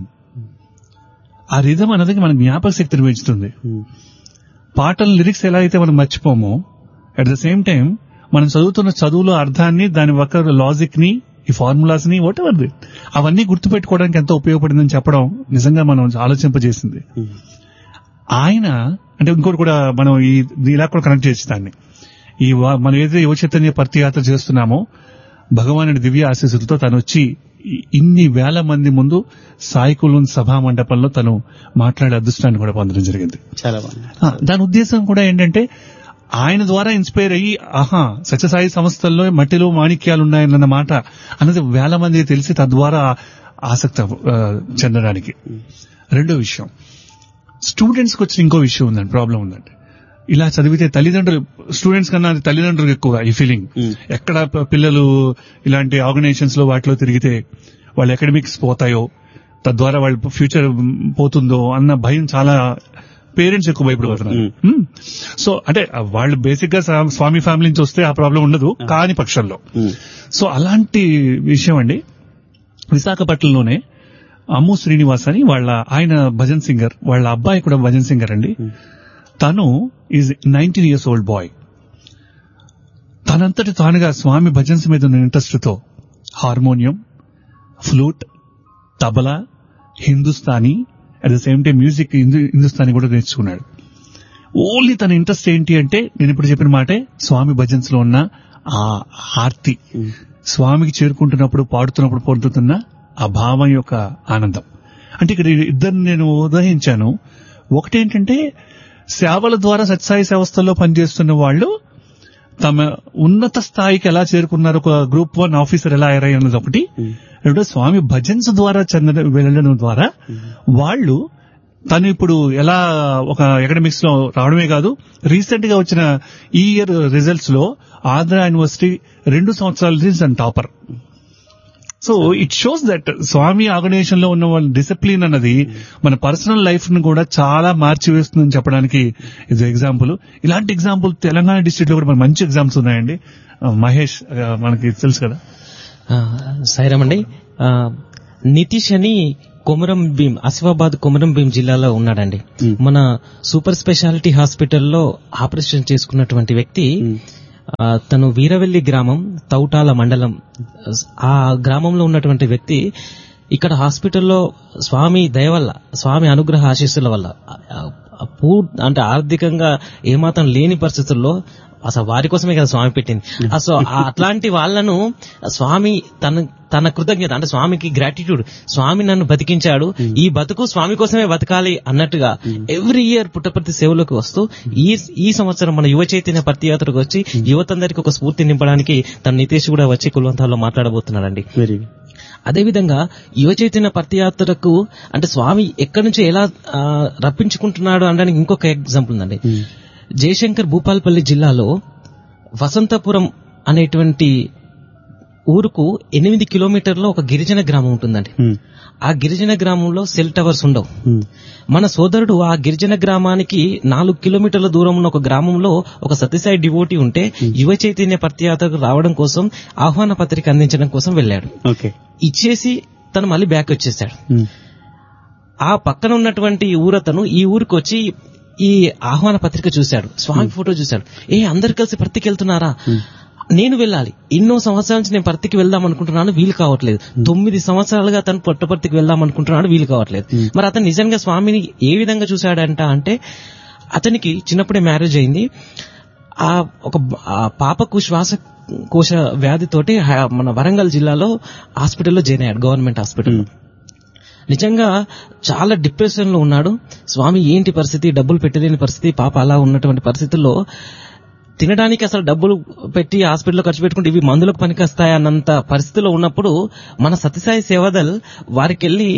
ఆ రిధం అనేది మన జ్ఞాపక శక్తిని పెంచుతుంది. పాటల లిరిక్స్ ఎలా అయితే మనం మర్చిపోమో అట్ ద సేమ్ టైం మనం చదువుతున్న చదువులో అర్థాన్ని దాని ఒక లాజిక్ ని ఈ ఫార్ములాస్ ని వాట్ ఎవర్ అవన్నీ గుర్తుపెట్టుకోవడానికి ఎంతో ఉపయోగపడిందని చెప్పడం నిజంగా మనం ఆలోచింపజేసింది. ఆయన అంటే ఇంకోటి కూడా మనం ఈ ఇలా కూడా కనెక్ట్ చేసి దాన్ని ఈ మనం ఏదైతే యువ చైతన్య పర్తి యాత్ర చేస్తున్నామో భగవానుడి దివ్య ఆశీస్సులతో తను వచ్చి ఇన్ని వేల మంది ముందు సాయికులం సభా మండపంలో తను మాట్లాడే అదృష్టాన్ని కూడా పొందడం జరిగింది. చాలా బాగుంది. దాని ఉద్దేశం కూడా ఏంటంటే ఆయన ద్వారా ఇన్స్పైర్ అయ్యి ఆహా సత్యసాయి సంస్థల్లో మట్టిలో మాణిక్యాలు ఉన్నాయన్న మాట అన్నది వేల మందికి తెలిసి తద్వారా ఆసక్తి చెందడానికి. రెండో విషయం, స్టూడెంట్స్ కి వచ్చిన ఇంకో విషయం ఉందండి, ప్రాబ్లం ఉందండి. ఇలా చదివితే తల్లిదండ్రులు స్టూడెంట్స్ కన్నా తల్లిదండ్రులకు ఎక్కువ ఈ ఫీలింగ్. ఎక్కడ పిల్లలు ఇలాంటి ఆర్గనైజేషన్స్ లో వాటిలో తిరిగితే వాళ్ళ అకాడమిక్స్ పోతాయో తద్వారా వాళ్ళ ఫ్యూచర్ పోతుందో అన్న భయం చాలా పేరెంట్స్ ఎక్కువ భయపడిపోతున్నారు. సో అంటే వాళ్ళు బేసిక్ గా స్వామి ఫ్యామిలీ నుంచి వస్తే ఆ ప్రాబ్లం ఉండదు కాని పక్షంలో. సో అలాంటి విషయం అండి. విశాఖపట్నంలోనే అమ్ము శ్రీనివాస్ అని వాళ్ళ ఆయన భజన్ సింగర్, వాళ్ళ అబ్బాయి కూడా భజన్ సింగర్ అండి. తను is nineteen years old bye. తనంతటి తానుగా స్వామి భజన్స్ మీద ఉన్న ఇంట్రెస్ట్ తో harmonium, flute, tabla, Hindustani at the same time music Hindustani కూడా నేర్చుకున్నాడు. ఓన్లీ తన ఇంట్రెస్ట్ ఏంటి అంటే నేను ఇప్పుడు చెప్పిన మాటే స్వామి భజన్స్ లో ఉన్న ఆ హార్తి, స్వామికి చేరుకుంటున్నప్పుడు పాడుతున్నప్పుడు పొందుతున్న ఆ భావం యొక్క ఆనందం. అంటే ఇక్కడ ఇద్దరు నేను ఉదహించాను. ఒకటేంటంటే సేవల ద్వారా సత్యసాయి సంస్థల్లో పనిచేస్తున్న వాళ్ళు తమ ఉన్నత స్థాయికి ఎలా చేరుకున్నారు, ఒక గ్రూప్ వన్ ఆఫీసర్ ఎలా అయ్యారన్నది ఒకటి. రెండో స్వామి భజన్స్ ద్వారా చెంద వెళ్ళడం ద్వారా వాళ్ళు తను ఇప్పుడు ఎలా ఒక అకాడమిక్స్ లో రావడమే కాదు, రీసెంట్ గా వచ్చిన ఈ ఇయర్ రిజల్ట్స్ లో ఆంధ్ర యూనివర్సిటీ రెండు సంవత్సరాల topper. So it shows that Swamy organisation లో ఉన్న వాళ్ళ డిసిప్లిన్ అన్నది మన పర్సనల్ లైఫ్ ను కూడా చాలా మార్చివేస్తుందని చెప్పడానికి ఇది ఎగ్జాంపుల్. ఇలాంటి ఎగ్జాంపుల్ తెలంగాణ డిస్ట్రిక్ట్ లో కూడా మన మంచి ఎగ్జామ్స్ ఉన్నాయండి. మహేష్ మనకి తెలుసు కదా. సాయిరామ్ అండి. నితీష్ అని కొమరం భీం, ఆసిఫాబాద్ కొమరం భీం జిల్లాలో ఉన్నాడండి. మన సూపర్ స్పెషాలిటీ హాస్పిటల్లో ఆపరేషన్ చేసుకున్నటువంటి వ్యక్తి. తను వీరవెల్లి గ్రామం, తౌటాల మండలం, ఆ గ్రామంలో ఉన్నటువంటి వ్యక్తి ఇక్కడ హాస్పిటల్లో స్వామి దయ వల్ల, స్వామి అనుగ్రహ ఆశీస్సుల వల్ల అంటే ఆర్థికంగా ఏమాత్రం లేని పరిస్థితుల్లో అసలు వారి కోసమే కదా స్వామి పెట్టింది. సో అట్లాంటి వాళ్లను స్వామి తన తన కృతజ్ఞత అంటే స్వామికి గ్రాటిట్యూడ్, స్వామి నన్ను బతికించాడు, ఈ బతుకు స్వామి కోసమే బతకాలి అన్నట్టుగా ఎవ్రీ ఇయర్ పుట్టపర్తి సేవలోకి వస్తూ ఈ ఈ సంవత్సరం మన యువ చైతన్య పర్తి యాత్రకు వచ్చి యువతందరికీ ఒక స్ఫూర్తి నింపడానికి తన నితీష్ కూడా వచ్చి కులవంతాల్లో మాట్లాడబోతున్నాడండి. అదేవిధంగా యువ చైతన్య పర్తి యాత్రకు అంటే స్వామి ఎక్కడి నుంచి ఎలా రప్పించుకుంటున్నాడు అనడానికి ఇంకొక ఎగ్జాంపుల్ ఉందండి. జయశంకర్ భూపాల్పల్లి జిల్లాలో వసంతపురం అనేటువంటి ఊరుకు ఎనిమిది కిలోమీటర్లో ఒక గిరిజన గ్రామం ఉంటుందండి. ఆ గిరిజన గ్రామంలో సెల్ టవర్స్ ఉండవు. మన సోదరుడు ఆ గిరిజన గ్రామానికి నాలుగు కిలోమీటర్ల దూరంలో ఒక గ్రామంలో ఒక సత్యసాయి డివోటీ ఉంటే యువ చైతన్య పర్తి యాత్రకు రావడం కోసం ఆహ్వాన పత్రిక అందించడం కోసం వెళ్ళాడు. ఇచ్చేసి తను మళ్ళీ బ్యాక్ వచ్చేసాడు. ఆ పక్కన ఉన్నటువంటి ఊరతను ఈ ఊరికి వచ్చి ఈ ఆహ్వాన పత్రిక చూశాడు, స్వామి ఫోటో చూశాడు. ఏ అందరు కలిసి పర్తికి వెళ్తున్నారా, నేను వెళ్ళాలి, ఎన్నో సంవత్సరాల నుంచి నేను పర్తికి వెళ్దాం అనుకుంటున్నాను, వీలు కావట్లేదు. తొమ్మిది సంవత్సరాలుగా తను పుట్టపర్తికి వెళ్దాం అనుకుంటున్నాడు, వీలు కావట్లేదు. మరి అతను నిజంగా స్వామిని ఏ విధంగా చూశాడంట అంటే అతనికి చిన్నప్పుడే మ్యారేజ్ అయింది. ఆ ఒక పాపకు శ్వాసకోశ వ్యాధితోటి మన వరంగల్ జిల్లాలో హాస్పిటల్లో జాయిన్ అయ్యాడు, గవర్నమెంట్ హాస్పిటల్. నిజంగా చాలా డిప్రెషన్ లో ఉన్నాడు. స్వామి ఏంటి పరిస్థితి, డబ్బులు పెట్టలేని పరిస్థితి, పాప అలా ఉన్నటువంటి పరిస్థితుల్లో తినడానికి అసలు డబ్బులు పెట్టి హాస్పిటల్లో ఖర్చు పెట్టుకుంటే ఇవి మందులకు పనికొస్తాయి అన్నంత పరిస్థితిలో ఉన్నప్పుడు మన సత్యసాయి సేవాదల్ వారికి వెళ్ళి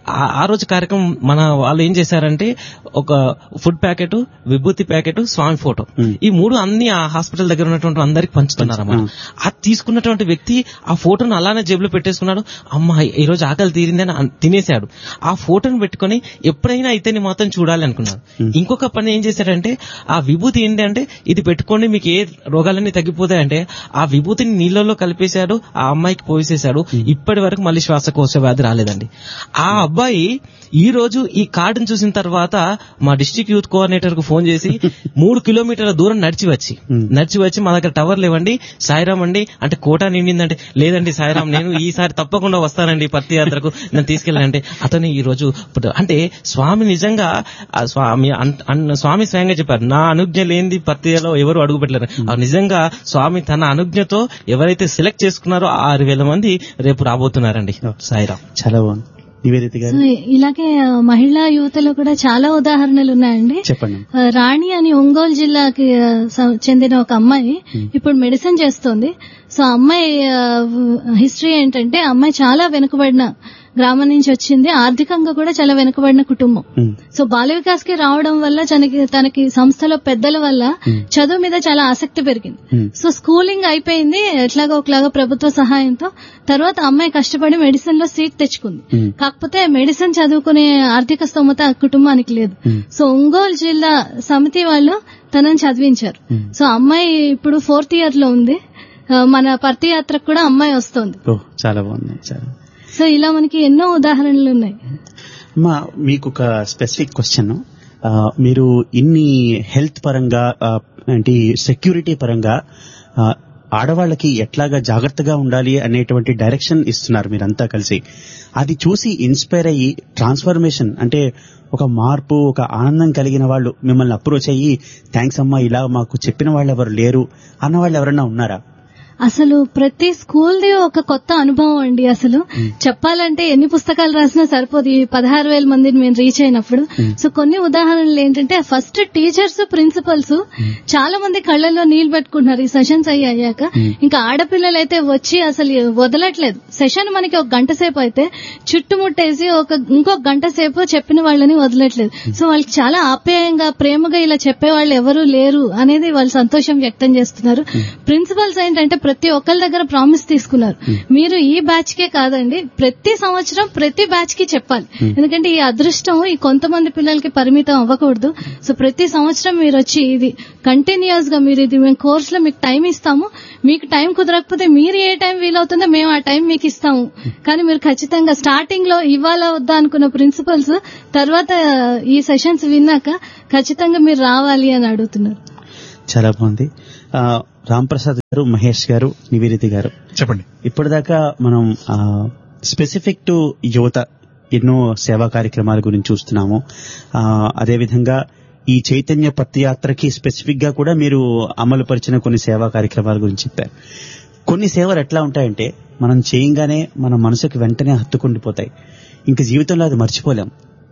ఆ రోజు కార్యక్రమం మన వాళ్ళు ఏం చేశారంటే ఒక ఫుడ్ ప్యాకెట్, విభూతి ప్యాకెట్, స్వామి ఫోటో, ఈ మూడు అన్ని ఆ హాస్పిటల్ దగ్గర ఉన్నటువంటి అందరికి పంచుతున్నారు అన్నమాట. అది తీసుకున్నటువంటి వ్యక్తి ఆ ఫోటోను అలానే జేబులో పెట్టేసుకున్నాడు. అమ్మ ఈ రోజు ఆకలి తీరిందని తినేశాడు. ఆ ఫోటోను పెట్టుకుని ఎప్పుడైనా అయితేనే మాత్రం చూడాలి అనుకున్నాడు. ఇంకొక పని ఏం చేశాడంటే ఆ విభూతి ఏంటి అంటే ఇది పెట్టుకోండి మీకు ఏ రోగాలన్నీ తగ్గిపోతాయంటే ఆ విభూతిని నీళ్ళలో కలిపేశాడు, ఆ అమ్మాయికి పోసేశాడు. ఇప్పటి వరకు మళ్ళీ శ్వాసకోశ వ్యాధి రాలేదండి. ఆ అబ్బాయి ఈ రోజు ఈ కార్డును చూసిన తర్వాత మా డిస్ట్రిక్ట్ యూత్ కోఆర్డినేటర్ కు ఫోన్ చేసి మూడు కిలోమీటర్ల దూరం నడిచి వచ్చి నడిచి వచ్చి మా దగ్గర టవర్ లేవండి, సాయిరామ్ అండి అంటే కోటా నిండిందంటే లేదండి సాయిరామ్ నేను ఈసారి తప్పకుండా వస్తానండి పత్తి యాత్రకు, నేను తీసుకెళ్ళండి. అతను ఈ రోజు అంటే స్వామి నిజంగా స్వామి స్వామి స్వయంగా చెప్పారు, నా అనుజ్ఞ లేనిది పత్తిలో ఎవరు అడుగు పెట్టలేరు. నిజంగా స్వామి తన అనుజ్ఞతో ఎవరైతే సెలెక్ట్ చేసుకున్నారో ఆరు వేల మంది రేపు రాబోతున్నారండి. సాయిరామ్. చాలా బాగుంది. నివేదిత గారు ఇలాగే మహిళా యువతలో కూడా చాలా ఉదాహరణలు ఉన్నాయండి. చెప్పండి. రాణి అని ఒంగోలు జిల్లాకి చెందిన ఒక అమ్మాయి ఇప్పుడు మెడిసిన్ చేస్తోంది. సో అమ్మాయి హిస్టరీ ఏంటంటే అమ్మాయి చాలా వెనుకబడిన గ్రామం నుంచి వచ్చింది, ఆర్థికంగా కూడా చాలా వెనుకబడిన కుటుంబం. సో బాల వికాస్ కి రావడం వల్ల తనకి తనకి సంస్థలో పెద్దల వల్ల చదువు మీద చాలా ఆసక్తి పెరిగింది. సో స్కూలింగ్ అయిపోయింది ఎట్లాగో ఒకలాగా ప్రభుత్వ సహాయంతో. తర్వాత అమ్మాయి కష్టపడి మెడిసిన్ లో సీట్ తెచ్చుకుంది. కాకపోతే మెడిసిన్ చదువుకునే ఆర్థిక స్తోమత ఆ కుటుంబానికి లేదు. సో ఒంగోలు జిల్లా సమితి వాళ్ళు తనని చదివించారు. సో అమ్మాయి ఇప్పుడు ఫోర్త్ ఇయర్ లో ఉంది. మన పర్తి యాత్రకు కూడా అమ్మాయి వస్తుంది. చాలా బాగుంది. చాలా సో ఇలా మనకి ఎన్నో ఉదాహరణలు ఉన్నాయి. మా మీకు ఒక స్పెసిఫిక్ క్వశ్చన్, మీరు ఇన్ని హెల్త్ పరంగా అంటే సెక్యూరిటీ పరంగా ఆడవాళ్ళకి ఎట్లాగా జాగ్రత్తగా ఉండాలి అనేటువంటి డైరెక్షన్ ఇస్తున్నారు మీరంతా కలిసి. అది చూసి ఇన్స్పైర్ అయ్యి ట్రాన్స్ఫర్మేషన్ అంటే ఒక మార్పు, ఒక ఆనందం కలిగిన వాళ్ళు మిమ్మల్ని అప్రోచ్ అయ్యి థ్యాంక్స్ అమ్మా ఇలా మాకు చెప్పిన వాళ్ళు ఎవరు లేరు అన్న వాళ్ళు ఎవరన్నా ఉన్నారా? అసలు ప్రతి స్కూల్ది ఒక కొత్త అనుభవం అండి. అసలు చెప్పాలంటే ఎన్ని పుస్తకాలు రాసినా సరిపోదు ఈ పదహారు వేల మందిని మేము రీచ్ అయినప్పుడు. సో కొన్ని ఉదాహరణలు ఏంటంటే ఫస్ట్ టీచర్స్, ప్రిన్సిపల్స్ చాలా మంది కళ్ళల్లో నీళ్లు పెట్టుకుంటున్నారు ఈ సెషన్స్ అయ్యి అయ్యాక. ఇంకా ఆడపిల్లలు అయితే వచ్చి అసలు వదలట్లేదు. సెషన్ మనకి ఒక గంట సేపు అయితే చుట్టుముట్టేసి ఒక ఇంకొక గంట సేపు చెప్పిన వాళ్ళని వదలట్లేదు. సో వాళ్ళకి చాలా ఆప్యాయంగా ప్రేమగా ఇలా చెప్పేవాళ్ళు ఎవరూ లేరు అనేది వాళ్ళు సంతోషం వ్యక్తం చేస్తున్నారు. ప్రిన్సిపల్స్ ఏంటంటే ప్రతి ఒక్కరి దగ్గర ప్రామిస్ తీసుకున్నారు, మీరు ఈ బ్యాచ్ కే కాదండి ప్రతి సంవత్సరం ప్రతి బ్యాచ్ కి చెప్పాలి. ఎందుకంటే ఈ అదృష్టం ఈ కొంతమంది పిల్లలకి పరిమితం అవ్వకూడదు. సో ప్రతి సంవత్సరం మీరు వచ్చి ఇది కంటిన్యూస్ గా మీరు ఇది మేము కోర్స్ లో మీకు టైం ఇస్తాము, మీకు టైం కుదరకపోతే మీరు ఏ టైం వీలవుతుందో మేము ఆ టైం మీకు ఇస్తాము, కానీ మీరు ఖచ్చితంగా స్టార్టింగ్ లో ఇవ్వాలా వద్దా అనుకున్న ప్రిన్సిపల్స్ తర్వాత ఈ సెషన్స్ విన్నాక ఖచ్చితంగా మీరు రావాలి అని అడుగుతున్నారు. చాలా బాగుంది. రాంప్రసాద్ గారు, మహేష్ గారు, నివేదిత గారు చెప్పండి. ఇప్పటిదాకా మనం స్పెసిఫిక్ టు యువత ఎన్నో సేవా కార్యక్రమాల గురించి చూస్తున్నాము. అదేవిధంగా ఈ చైతన్య పత్రయాత్రకి స్పెసిఫిక్ గా కూడా మీరు అమలు పరిచిన కొన్ని సేవా కార్యక్రమాల గురించి చెప్పారు. కొన్ని సేవలు ఎట్లా ఉంటాయంటే మనం చేయంగానే మన మనసుకి వెంటనే హత్తుకుండిపోతాయి, ఇంకా జీవితంలో అది మర్చిపోలేం,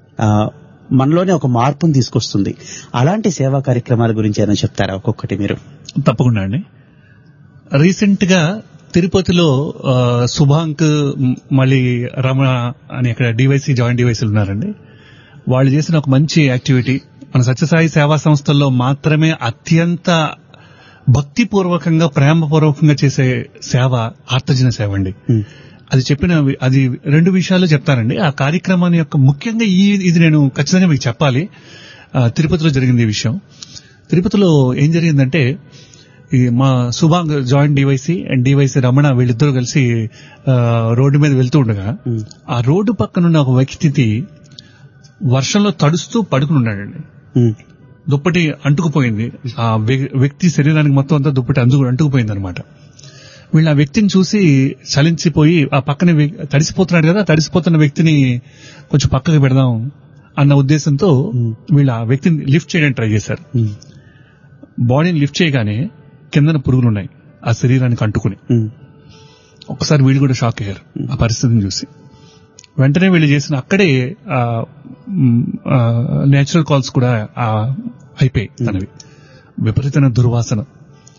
మనలోనే ఒక మార్పును తీసుకొస్తుంది. అలాంటి సేవా కార్యక్రమాల గురించి ఏమైనా చెప్తారా ఒక్కొక్కటి మీరు? తప్పకుండా అండి. రీసెంట్ గా తిరుపతిలో సుభాంక్ మళ్ళీ రమణ అని అక్కడ డివైసీ జాయింట్ డివైసీలు ఉన్నారండి. వాళ్ళు చేసిన ఒక మంచి యాక్టివిటీ మన సత్యసాయి సేవా సంస్థల్లో మాత్రమే అత్యంత భక్తిపూర్వకంగా ప్రేమపూర్వకంగా చేసే సేవ ఆర్తజన సేవ అండి. అది చెప్పిన అది రెండు విషయాలు చెప్తానండి. ఆ కార్యక్రమాన్ని యొక్క ముఖ్యంగా ఈ ఇది నేను ఖచ్చితంగా మీకు చెప్పాలి. తిరుపతిలో జరిగింది ఈ విషయం. తిరుపతిలో ఏం జరిగిందంటే ఈ మా సుభాంగ్ జాయింట్ డివైసీ అండ్ డివైసీ రమణ వీళ్ళిద్దరూ కలిసి రోడ్డు మీద వెళ్తూ ఉండగా ఆ రోడ్డు పక్కనున్న ఒక వ్యక్తి వర్షంలో తడుస్తూ పడుకుని ఉన్నాడండి. దుప్పటి అంటుకుపోయింది, ఆ వ్యక్తి శరీరానికి మొత్తం అంతా దుప్పటి అందు అంటుకుపోయింది అనమాట. వీళ్ళు ఆ వ్యక్తిని చూసి చలించిపోయి ఆ పక్కన తడిసిపోతున్నాడు కదా, తడిసిపోతున్న వ్యక్తిని కొంచెం పక్కకి పెడదాం అన్న ఉద్దేశంతో వీళ్ళు ఆ వ్యక్తిని లిఫ్ట్ చేయడానికి ట్రై చేశారు. బాడీని లిఫ్ట్ చేయగానే కిందన పురుగులున్నాయి ఆ శరీరానికి అంటుకుని. ఒక్కసారి వీళ్ళు కూడా షాక్ అయ్యారు ఆ పరిస్థితిని చూసి. వెంటనే వీళ్ళు చేసిన అక్కడే నేచురల్ కాల్స్ కూడా అయిపోయాయి తనవి. విపరీతమైన దుర్వాసన,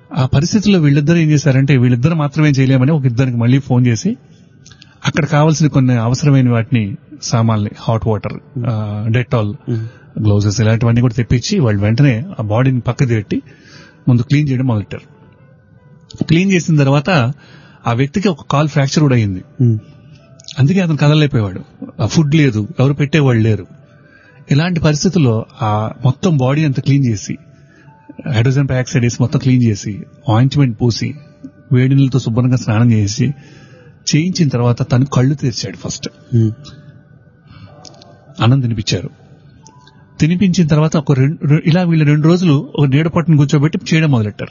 ఆ పరిస్థితుల్లో వీళ్ళిద్దరు ఏం చేశారంటే వీళ్ళిద్దరు మాత్రమే చేయలేమని ఒక ఇద్దరికి మళ్ళీ ఫోన్ చేసి అక్కడ కావాల్సిన కొన్ని అవసరమైన వాటిని సామాన్లు, హాట్ వాటర్, డెటాల్, గ్లౌజెస్ ఇలాంటివన్నీ కూడా తెప్పించి వాళ్ళు వెంటనే ఆ బాడీని పక్కది పెట్టి ముందు క్లీన్ చేయడం మొదలెట్టారు. క్లీన్ చేసిన తర్వాత ఆ వ్యక్తికి ఒక కాల్ ఫ్రాక్చర్ కూడా అయింది. అందుకే అతను కదలలేకపోయేవాడు. ఆ ఫుడ్ లేదు, ఎవరు పెట్టేవాళ్ళు లేరు. ఇలాంటి పరిస్థితుల్లో ఆ మొత్తం బాడీ అంతా క్లీన్ చేసి హైడ్రోజన్ పెరాక్సైడ్ వేసి మొత్తం క్లీన్ చేసి ఆయింట్మెంట్ పూసి వేడి నీళ్ళతో శుభ్రంగా స్నానం చేసి చేయించిన తర్వాత తను కళ్ళు తెరిచాడు. ఫస్ట్ అన్నం తినిపించారు. తినిపించిన తర్వాత ఒక రెండు ఇలా వీళ్ళు రెండు రోజులు ఒక నీడ పట్టును కూర్చోబెట్టి చేయడం మొదలెట్టారు.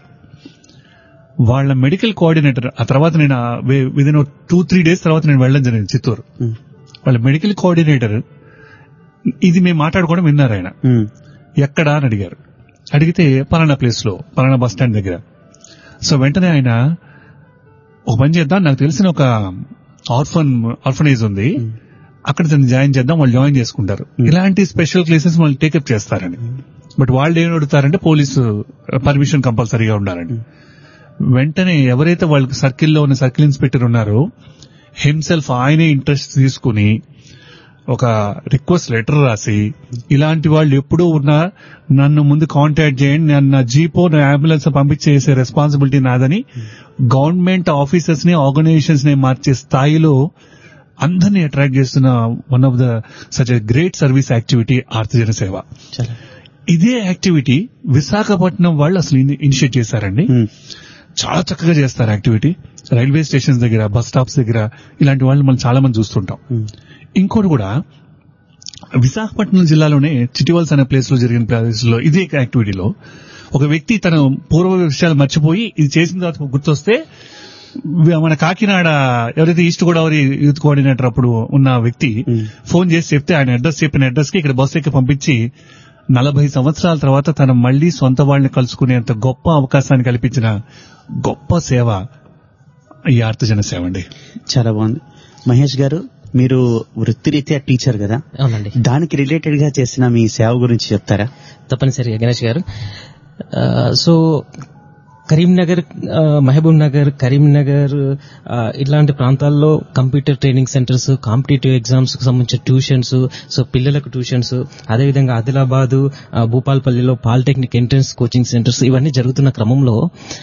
వాళ్ళ మెడికల్ కోఆర్డినేటర్ ఆ తర్వాత నేను విదిన్ టూ త్రీ డేస్ తర్వాత నేను వెళ్ళడం జరిగింది చిత్తూరు. వాళ్ళ మెడికల్ కోఆర్డినేటర్ ఇది మేము మాట్లాడుకోవడం విన్నారు. ఆయన ఎక్కడా అని అడిగారు. అడిగితే పలానా ప్లేస్ లో, పలానా బస్ స్టాండ్ దగ్గర. సో వెంటనే ఆయన ఒక పని చేద్దాం, నాకు తెలిసిన ఒక ఆర్ఫన్ ఆర్ఫనైజ్ ఉంది, అక్కడ దాన్ని జాయిన్ చేద్దాం, వాళ్ళు జాయిన్ చేసుకుంటారు. ఇలాంటి స్పెషల్ కేసెస్ వాళ్ళు టేకప్ చేస్తారని. బట్ వాళ్ళు ఏం అడుగుతారంటే పోలీసు పర్మిషన్ కంపల్సరీగా ఉండాలని. వెంటనే ఎవరైతే వాళ్ళకి సర్కిల్లో ఉన్న సర్కిల్ ఇన్స్పెక్టర్ ఉన్నారో హిమ్సెల్ఫ్ ఆయనే ఇంట్రెస్ట్ తీసుకుని ఒక రిక్వెస్ట్ లెటర్ రాసి, ఇలాంటి వాళ్ళు ఎప్పుడూ ఉన్నా నన్ను ముందు కాంటాక్ట్ చేయండి, నన్ను జీపో అంబులెన్స్ పంపించేసే రెస్పాన్సిబిలిటీ నాదని గవర్నమెంట్ ఆఫీసర్స్ ని, ఆర్గనైజేషన్స్ ని మార్చే స్థాయిలో అందరినీ అట్రాక్ట్ చేస్తున్న one of the such a great service activity ఆర్తజన సేవ. ఇదే యాక్టివిటీ విశాఖపట్నం వాళ్ళు అసలు ఇనిషియేట్ చేశారండి. చాలా చక్కగా చేస్తారు యాక్టివిటీ. రైల్వే స్టేషన్స్ దగ్గర, బస్ స్టాప్స్ దగ్గర ఇలాంటి వాళ్ళు మనం చాలా మంది చూస్తుంటాం. ఇంకోటి కూడా విశాఖపట్నం జిల్లాలోనే చిటివల్స్ అనే ప్లేస్ లో జరిగిన ప్లేస్ లో ఇదే యాక్టివిటీలో ఒక వ్యక్తి తన పూర్వ విషయాలు మర్చిపోయి ఇది చేసిన తర్వాత గుర్తొస్తే మన కాకినాడ ఎవరైతే ఈస్ట్ గోదావరి యూత్ కోఆర్డినేటర్ అప్పుడు ఉన్న వ్యక్తి ఫోన్ చేసి చెప్తే ఆయన అడ్రస్ చెప్పిన అడ్రస్ కి ఇక్కడ బస్సు ఎక్కి పంపించి నలభై సంవత్సరాల తర్వాత తన మళ్లీ సొంత వాళ్ళని కలుసుకునేంత గొప్ప అవకాశాన్ని కల్పించిన గొప్ప సేవ ఈ ఆర్తజన సేవ అండి. చాలా బాగుంది. మహేష్ గారు, మీరు వృత్తిరీత్యా టీచర్ కదా, అవునండి, దానికి రిలేటెడ్ గా చేసిన మీ సేవ గురించి చెప్తారా? తప్పనిసరిగా గణేష్ గారు. సో కరీంనగర్, మహబూబ్ నగర్, కరీంనగర్ ఇలాంటి ప్రాంతాల్లో computer training centres, competitive exams కు సంబంధించిన ట్యూషన్స్, సో పిల్లలకు ట్యూషన్స్, అదేవిధంగా Adilabad, భూపాల్పల్లిలో polytechnic entrance coaching centres ఇవన్నీ జరుగుతున్న క్రమంలో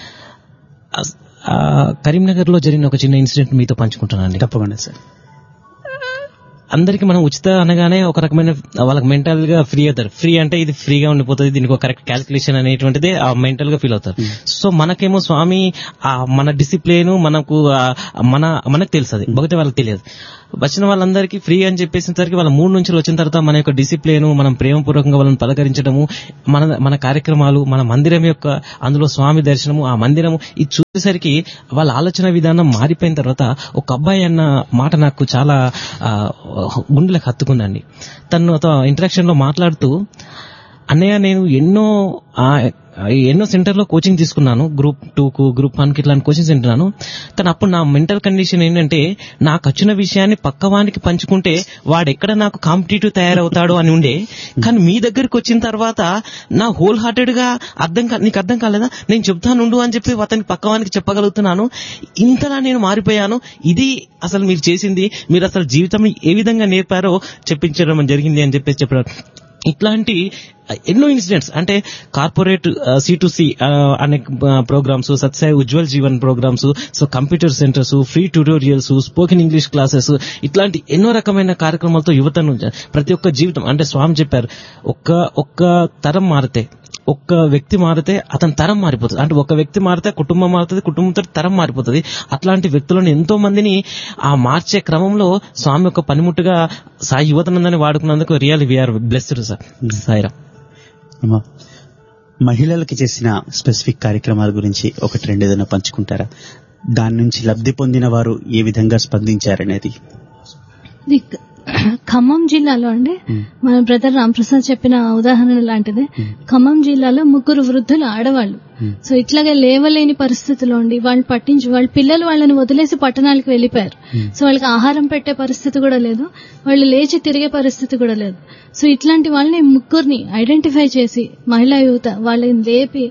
కరీంనగర్ లో జరిగిన ఒక చిన్న ఇన్సిడెంట్ మీతో పంచుకుంటున్నాను. తప్పకుండా సార్. అందరికి మనం ఉచిత అనగానే ఒక రకమైన వాళ్ళకి మెంటల్ గా ఫ్రీ అవుతారు. ఫ్రీ అంటే ఇది ఫ్రీగా ఉండిపోతుంది, దీనికి ఒక కరెక్ట్ క్యాల్కులేషన్ అనేటువంటిది ఆ మెంటల్ గా ఫీల్ అవుతారు. సో మనకేమో స్వామి మన డిసిప్లిన్ మనకు మన మనకు తెలుసు, బహుతే వాళ్ళకి తెలియదు. వచ్చిన వాళ్ళందరికీ ఫ్రీ అని చెప్పేసరికి వాళ్ళ మూడు నుంచి వచ్చిన తర్వాత మన యొక్క డిసిప్లిన్, మనం ప్రేమపూర్వకంగా వాళ్ళని పలకరించడము, మన మన కార్యక్రమాలు, మన మందిరం యొక్క అందులో స్వామి దర్శనము, ఆ మందిరము ఇది చూసేసరికి వాళ్ళ ఆలోచన విధానం మారిపోయిన తర్వాత ఒక అబ్బాయి అన్న మాట నాకు చాలా గుండెలకు హత్తుకుందండి. తను ఇంటరాక్షన్ లో మాట్లాడుతూ, అన్నయ్య నేను ఎన్నో ఎన్నో సెంటర్ లో కోచింగ్ తీసుకున్నాను, గ్రూప్ టూ కు, గ్రూప్ వన్ కి ఇట్లాంటి కోచింగ్ సెంటున్నాను. కానీ అప్పుడు నా మెంటల్ కండిషన్ ఏంటంటే నాకు వచ్చిన విషయాన్ని పక్కవానికి పంచుకుంటే వాడెక్కడ నాకు కాంపిటేటివ్ తయారవుతాడో అని ఉండే. కానీ మీ దగ్గరికి వచ్చిన తర్వాత నా హోల్ హార్టెడ్ గా అర్థం నీకు అర్థం కాలేదా, నేను చెప్తానుండు అని చెప్పి అతనికి పక్కవానికి చెప్పగలుగుతున్నాను. ఇంతలా నేను మారిపోయాను. ఇది అసలు మీరు చేసింది, మీరు అసలు జీవితం ఏ విధంగా నేర్పారో చెప్పించడం జరిగింది అని చెప్పేసి చెప్పారు. ఇట్లాంటి ఎన్నో ఇన్సిడెంట్స్ అంటే కార్పొరేట్ సి టు సి అనే ప్రోగ్రామ్స్, సత్సాయి Ujjwal Jeevan programmes, so computer centres, free tutorials, spoken English classes, ఇట్లాంటి ఎన్నో రకమైన కార్యక్రమాలతో యువతను ప్రతి ఒక్క జీవితం అంటే స్వామి చెప్పారు, ఒక్క ఒక్క తరం మారితే, ఒక్క వ్యక్తి మారితే అతని తరం మారిపోతుంది. అంటే ఒక వ్యక్తి మారితే కుటుంబం మారుతుంది, కుటుంబంతో తరం మారిపోతుంది. అట్లాంటి వ్యక్తులను ఎంతో మందిని ఆ మార్చే క్రమంలో స్వామి యొక్క పనిముట్టుగా Sai యువతనందని వాడుకున్నందుకు real we are blessed sir. సాయిరా. మహిళలకి చేసిన స్పెసిఫిక్ కార్యక్రమాల గురించి ఒకటి రెండు ఏదైనా పంచుకుంటారా? దాని నుంచి లబ్ధి పొందిన వారు ఏ విధంగా స్పందించారనేది. ఖమ్మం జిల్లాలో అండి మన బ్రదర్ రాంప్రసాద్ చెప్పిన ఉదాహరణ లాంటిదే. ఖమ్మం జిల్లాలో ముగ్గురు వృద్ధులు ఆడవాళ్ళు, సో ఇట్లాగే లేవలేని పరిస్థితిలో ఉండి వాళ్ళు పట్టించి వాళ్ళ పిల్లలు వాళ్ళని వదిలేసి పట్టణాలకు వెళ్లిపోయారు. సో వాళ్ళకి ఆహారం పెట్టే పరిస్థితి కూడా లేదు, వాళ్ళు లేచి తిరిగే పరిస్థితి కూడా లేదు. సో ఇట్లాంటి వాళ్ళని ముగ్గురిని ఐడెంటిఫై చేసి మహిళా యువత వాళ్ళని లేపి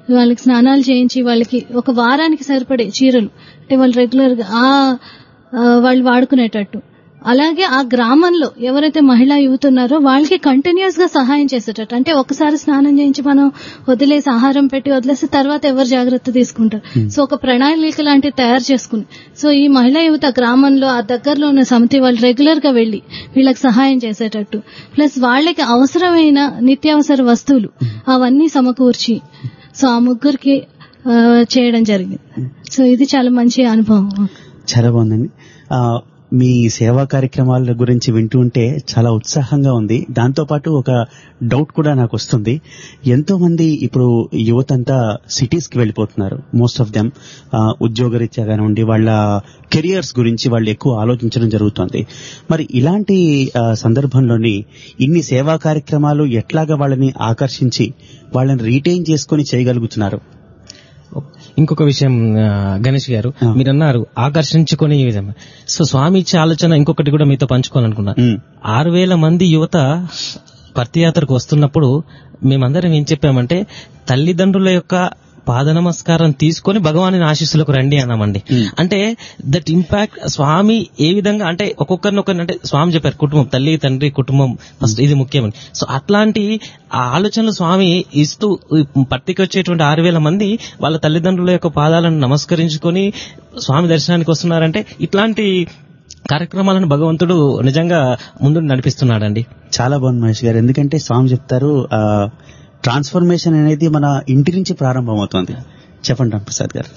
వాళ్ళకి స్నానాలు చేయించి వాళ్ళకి ఒక వారానికి సరిపడే చీరలు అంటే వాళ్ళు రెగ్యులర్ గా ఆ వాళ్ళు వాడుకునేటట్టు, అలాగే ఆ గ్రామంలో ఎవరైతే మహిళా యువత ఉన్నారో వాళ్ళకి కంటిన్యూస్ గా సహాయం చేసేటట్టు. అంటే ఒకసారి స్నానం చేయించి మనం వదిలేసి ఆహారం పెట్టి వదిలేసి తర్వాత ఎవరు జాగ్రత్త తీసుకుంటారు. సో ఒక ప్రణాళిక లాంటివి తయారు చేసుకుని సో ఈ మహిళా యువత గ్రామంలో ఆ దగ్గరలో ఉన్న సమితి వాళ్ళు రెగ్యులర్ గా వెళ్లి వీళ్ళకి సహాయం చేసేటట్టు, ప్లస్ వాళ్ళకి అవసరమైన నిత్యావసర వస్తువులు అవన్నీ సమకూర్చి సో ఆ ముగ్గురికి చేయడం జరిగింది. సో ఇది చాలా మంచి అనుభవం. చాలా బాగుందండి. మీ సేవా కార్యక్రమాల గురించి వింటూ ఉంటే చాలా ఉత్సాహంగా ఉంది. దాంతో పాటు ఒక డౌట్ కూడా నాకు వస్తుంది. ఎంతో మంది ఇప్పుడు యువత అంతా సిటీస్ కి వెళ్ళిపోతున్నారు. మోస్ట్ ఆఫ్ దెమ్ ఉద్యోగరీత్యా కానివ్వండి, వాళ్ళ కెరియర్స్ గురించి వాళ్ళు ఎక్కువ ఆలోచించడం జరుగుతుంది. మరి ఇలాంటి సందర్భంలోని ఇన్ని సేవా కార్యక్రమాలు ఎట్లాగా వాళ్ళని ఆకర్షించి వాళ్ళని రీటైన్ చేసుకుని చేయగలుగుతున్నారు? ఇంకొక విషయం గణేష్ గారు, మీరన్నారు ఆకర్షించుకొని. సో స్వామి ఇచ్చే ఆలోచన ఇంకొకటి కూడా మీతో పంచుకోవాలనుకున్నా. ఆరు వేల మంది యువత పర్తియాత్రకు వస్తున్నప్పుడు మేమందరం ఏం చెప్పామంటే తల్లిదండ్రుల యొక్క పాద నమస్కారం తీసుకొని భగవాని ఆశీస్సులకు రండి అన్నామండి. అంటే దట్ ఇంపాక్ట్ స్వామి ఏ విధంగా అంటే ఒక్కొక్కరిని ఒకరిని అంటే స్వామి చెప్పారు కుటుంబం, తల్లి తండ్రి కుటుంబం ఫస్ట్, ఇది ముఖ్యమని. సో అట్లాంటి ఆలోచనలు స్వామి ఇస్తూ పత్తికి వచ్చేటువంటి ఆరు వేల మంది వాళ్ళ తల్లిదండ్రుల యొక్క పాదాలను నమస్కరించుకొని స్వామి దర్శనానికి వస్తున్నారంటే ఇట్లాంటి కార్యక్రమాలను భగవంతుడు నిజంగా ముందు నడిపిస్తున్నాడండి. చాలా బాగుంది మహేష్ గారు. ఎందుకంటే స్వామి చెప్తారు ట్రాన్స్ఫర్మేషన్ అనేది మన ఇంటి నుంచి ప్రారంభమవుతుంది. చెప్పండి రాంప్రసాద్ గారు.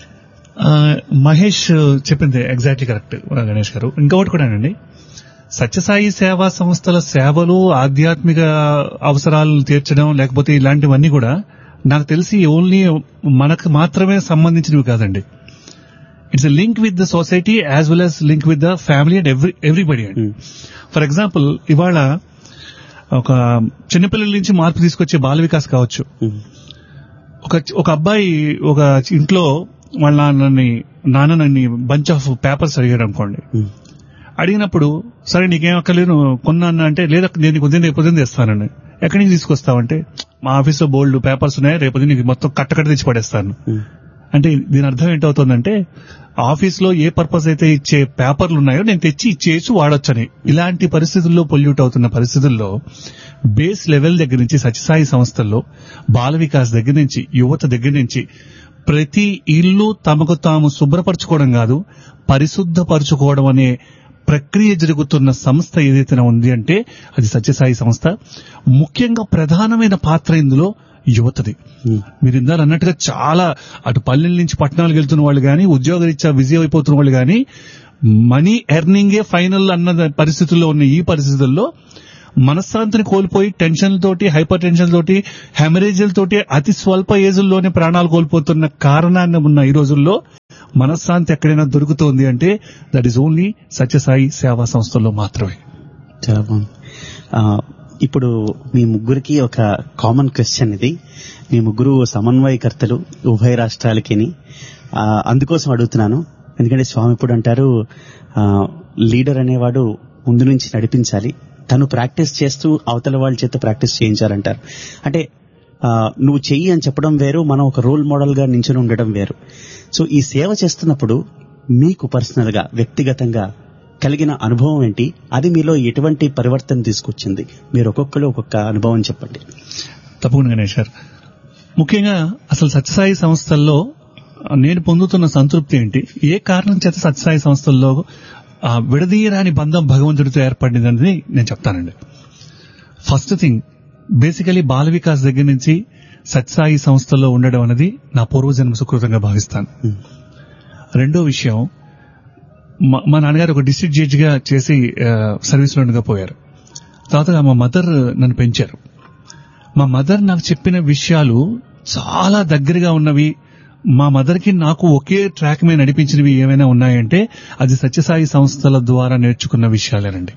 మహేష్ చెప్పింది ఎగ్జాక్ట్లీ కరెక్ట్ గణేష్ గారు. ఇంకొకటి కూడా అండి, సత్యసాయి సేవా సంస్థల సేవలు ఆధ్యాత్మిక అవసరాలను తీర్చడం లేకపోతే ఇలాంటివన్నీ కూడా నాకు తెలిసి ఓన్లీ మనకు మాత్రమే సంబంధించినవి కాదండి. It's a link with the society as well as link with the family and every everybody అండి. ఫర్ ఎగ్జాంపుల్ ఇవాళ ఒక చిన్నపిల్లల నుంచి మార్పు తీసుకొచ్చే బాల వికాస్ కావచ్చు. ఒక ఒక అబ్బాయి ఒక ఇంట్లో వాళ్ళ నాన్నని నాన్న నన్ను బంచ్ ఆఫ్ పేపర్స్ అడిగాడు అనుకోండి. అడిగినప్పుడు సరే నీకేం అక్కర్లేదు కొన్నా అంటే లేదా నేను పొద్దున్న పొద్దున్న తెస్తానండి. ఎక్కడి నుంచి తీసుకొస్తావంటే మా ఆఫీస్లో బోల్డ్ పేపర్స్ ఉన్నాయి, రేపు నీకు మొత్తం కట్టకట్ట తెచ్చి పడేస్తాను. అంటే దీని అర్థం ఏంటవుతుందంటే ఆఫీస్లో ఏ పర్పస్ అయితే ఇచ్చే పేపర్లు ఉన్నాయో నేను తెచ్చి ఇచ్చేసి వాడొచ్చని. ఇలాంటి పరిస్థితుల్లో పొల్యూట్ అవుతున్న పరిస్థితుల్లో బేస్ లెవెల్ దగ్గర నుంచి సత్యసాయి సంస్థల్లో బాల వికాస్ దగ్గర నుంచి యువత దగ్గర నుంచి ప్రతి ఇల్లు తమకు తాము శుభ్రపరచుకోవడం కాదు పరిశుద్ధపరచుకోవడం అనే ప్రక్రియ జరుగుతున్న సంస్థ ఏదైతే ఉంది అంటే అది సత్యసాయి సంస్థ. ముఖ్యంగా ప్రధానమైన పాత్ర ఇందులో యువతది. మీరు ఇందాక అన్నట్టుగా చాలా అటు పల్లెల నుంచి పట్టణాలకు వెళ్తున్న వాళ్ళు కానీ ఉద్యోగరీత్యా బిజీ అయిపోతున్న వాళ్ళు కానీ మనీ ఎర్నింగే ఫైనల్ అన్న పరిస్థితుల్లో ఉన్న ఈ పరిస్థితుల్లో మనశ్శాంతిని కోల్పోయి టెన్షన్లతోటి హైపర్ టెన్షన్లతోటి హెమరేజ్లతోటి అతి స్వల్ప ఏజుల్లోనే ప్రాణాలు కోల్పోతున్న కారణాన్ని ఉన్న ఈ రోజుల్లో మనశ్శాంతి ఎక్కడైనా దొరుకుతోంది అంటే దట్ ఈస్ ఓన్లీ సత్యసాయి సేవా సంస్థల్లో మాత్రమే. చాలా బాగుంది. ఇప్పుడు మీ ముగ్గురికి ఒక కామన్ క్వశ్చన్ ఇది. మీ ముగ్గురు సమన్వయకర్తలు ఉభయ రాష్ట్రాలకి, అందుకోసం అడుగుతున్నాను. ఎందుకంటే స్వామి ఇప్పుడు అంటారు లీడర్ అనేవాడు ముందు నుంచి నడిపించాలి, తను ప్రాక్టీస్ చేస్తూ అవతల వాళ్ళ చేత ప్రాక్టీస్ చేయించాలంటారు. అంటే నువ్వు చెయ్యి అని చెప్పడం వేరు, మనం ఒక రోల్ మోడల్ గా నించుని ఉండడం వేరు. సో ఈ సేవ చేస్తున్నప్పుడు మీకు పర్సనల్ గా వ్యక్తిగతంగా కలిగిన అనుభవం ఏంటి? అది మీలో ఎటువంటి పరివర్తన తీసుకొచ్చింది? మీరు ఒక్కొక్కరు ఒక్కొక్క అనుభవం చెప్పండి. తప్పకుండా గణేష్ గారు. ముఖ్యంగా అసలు సత్యసాయి సంస్థల్లో నేను పొందుతున్న సంతృప్తి ఏంటి, ఏ కారణం చేత సత్యసాయి సంస్థల్లో విడదీయరాని బంధం భగవంతుడితో ఏర్పడిందని నేను చెప్తానండి. First thing basically Bala Vikas దగ్గర నుంచి సత్యసాయి సంస్థల్లో ఉండడం అనేది నా పూర్వజన్మ సుకృతంగా భావిస్తాను. రెండో విషయం, మా నాన్నగారు ఒక డిస్ట్రిక్ట్ జడ్జి గా చేసి సర్వీస్ లో ఉండగా పోయారు. తర్వాత మా మదర్ నన్ను పెంచారు. మా మదర్ నాకు చెప్పిన విషయాలు చాలా దగ్గరగా ఉన్నవి. మా మదర్ కి నాకు ఒకే ట్రాక్ మీద నడిపించినవి ఏమైనా ఉన్నాయంటే అది సత్యసాయి సంస్థల ద్వారా నేర్చుకున్న విషయాలేనండి.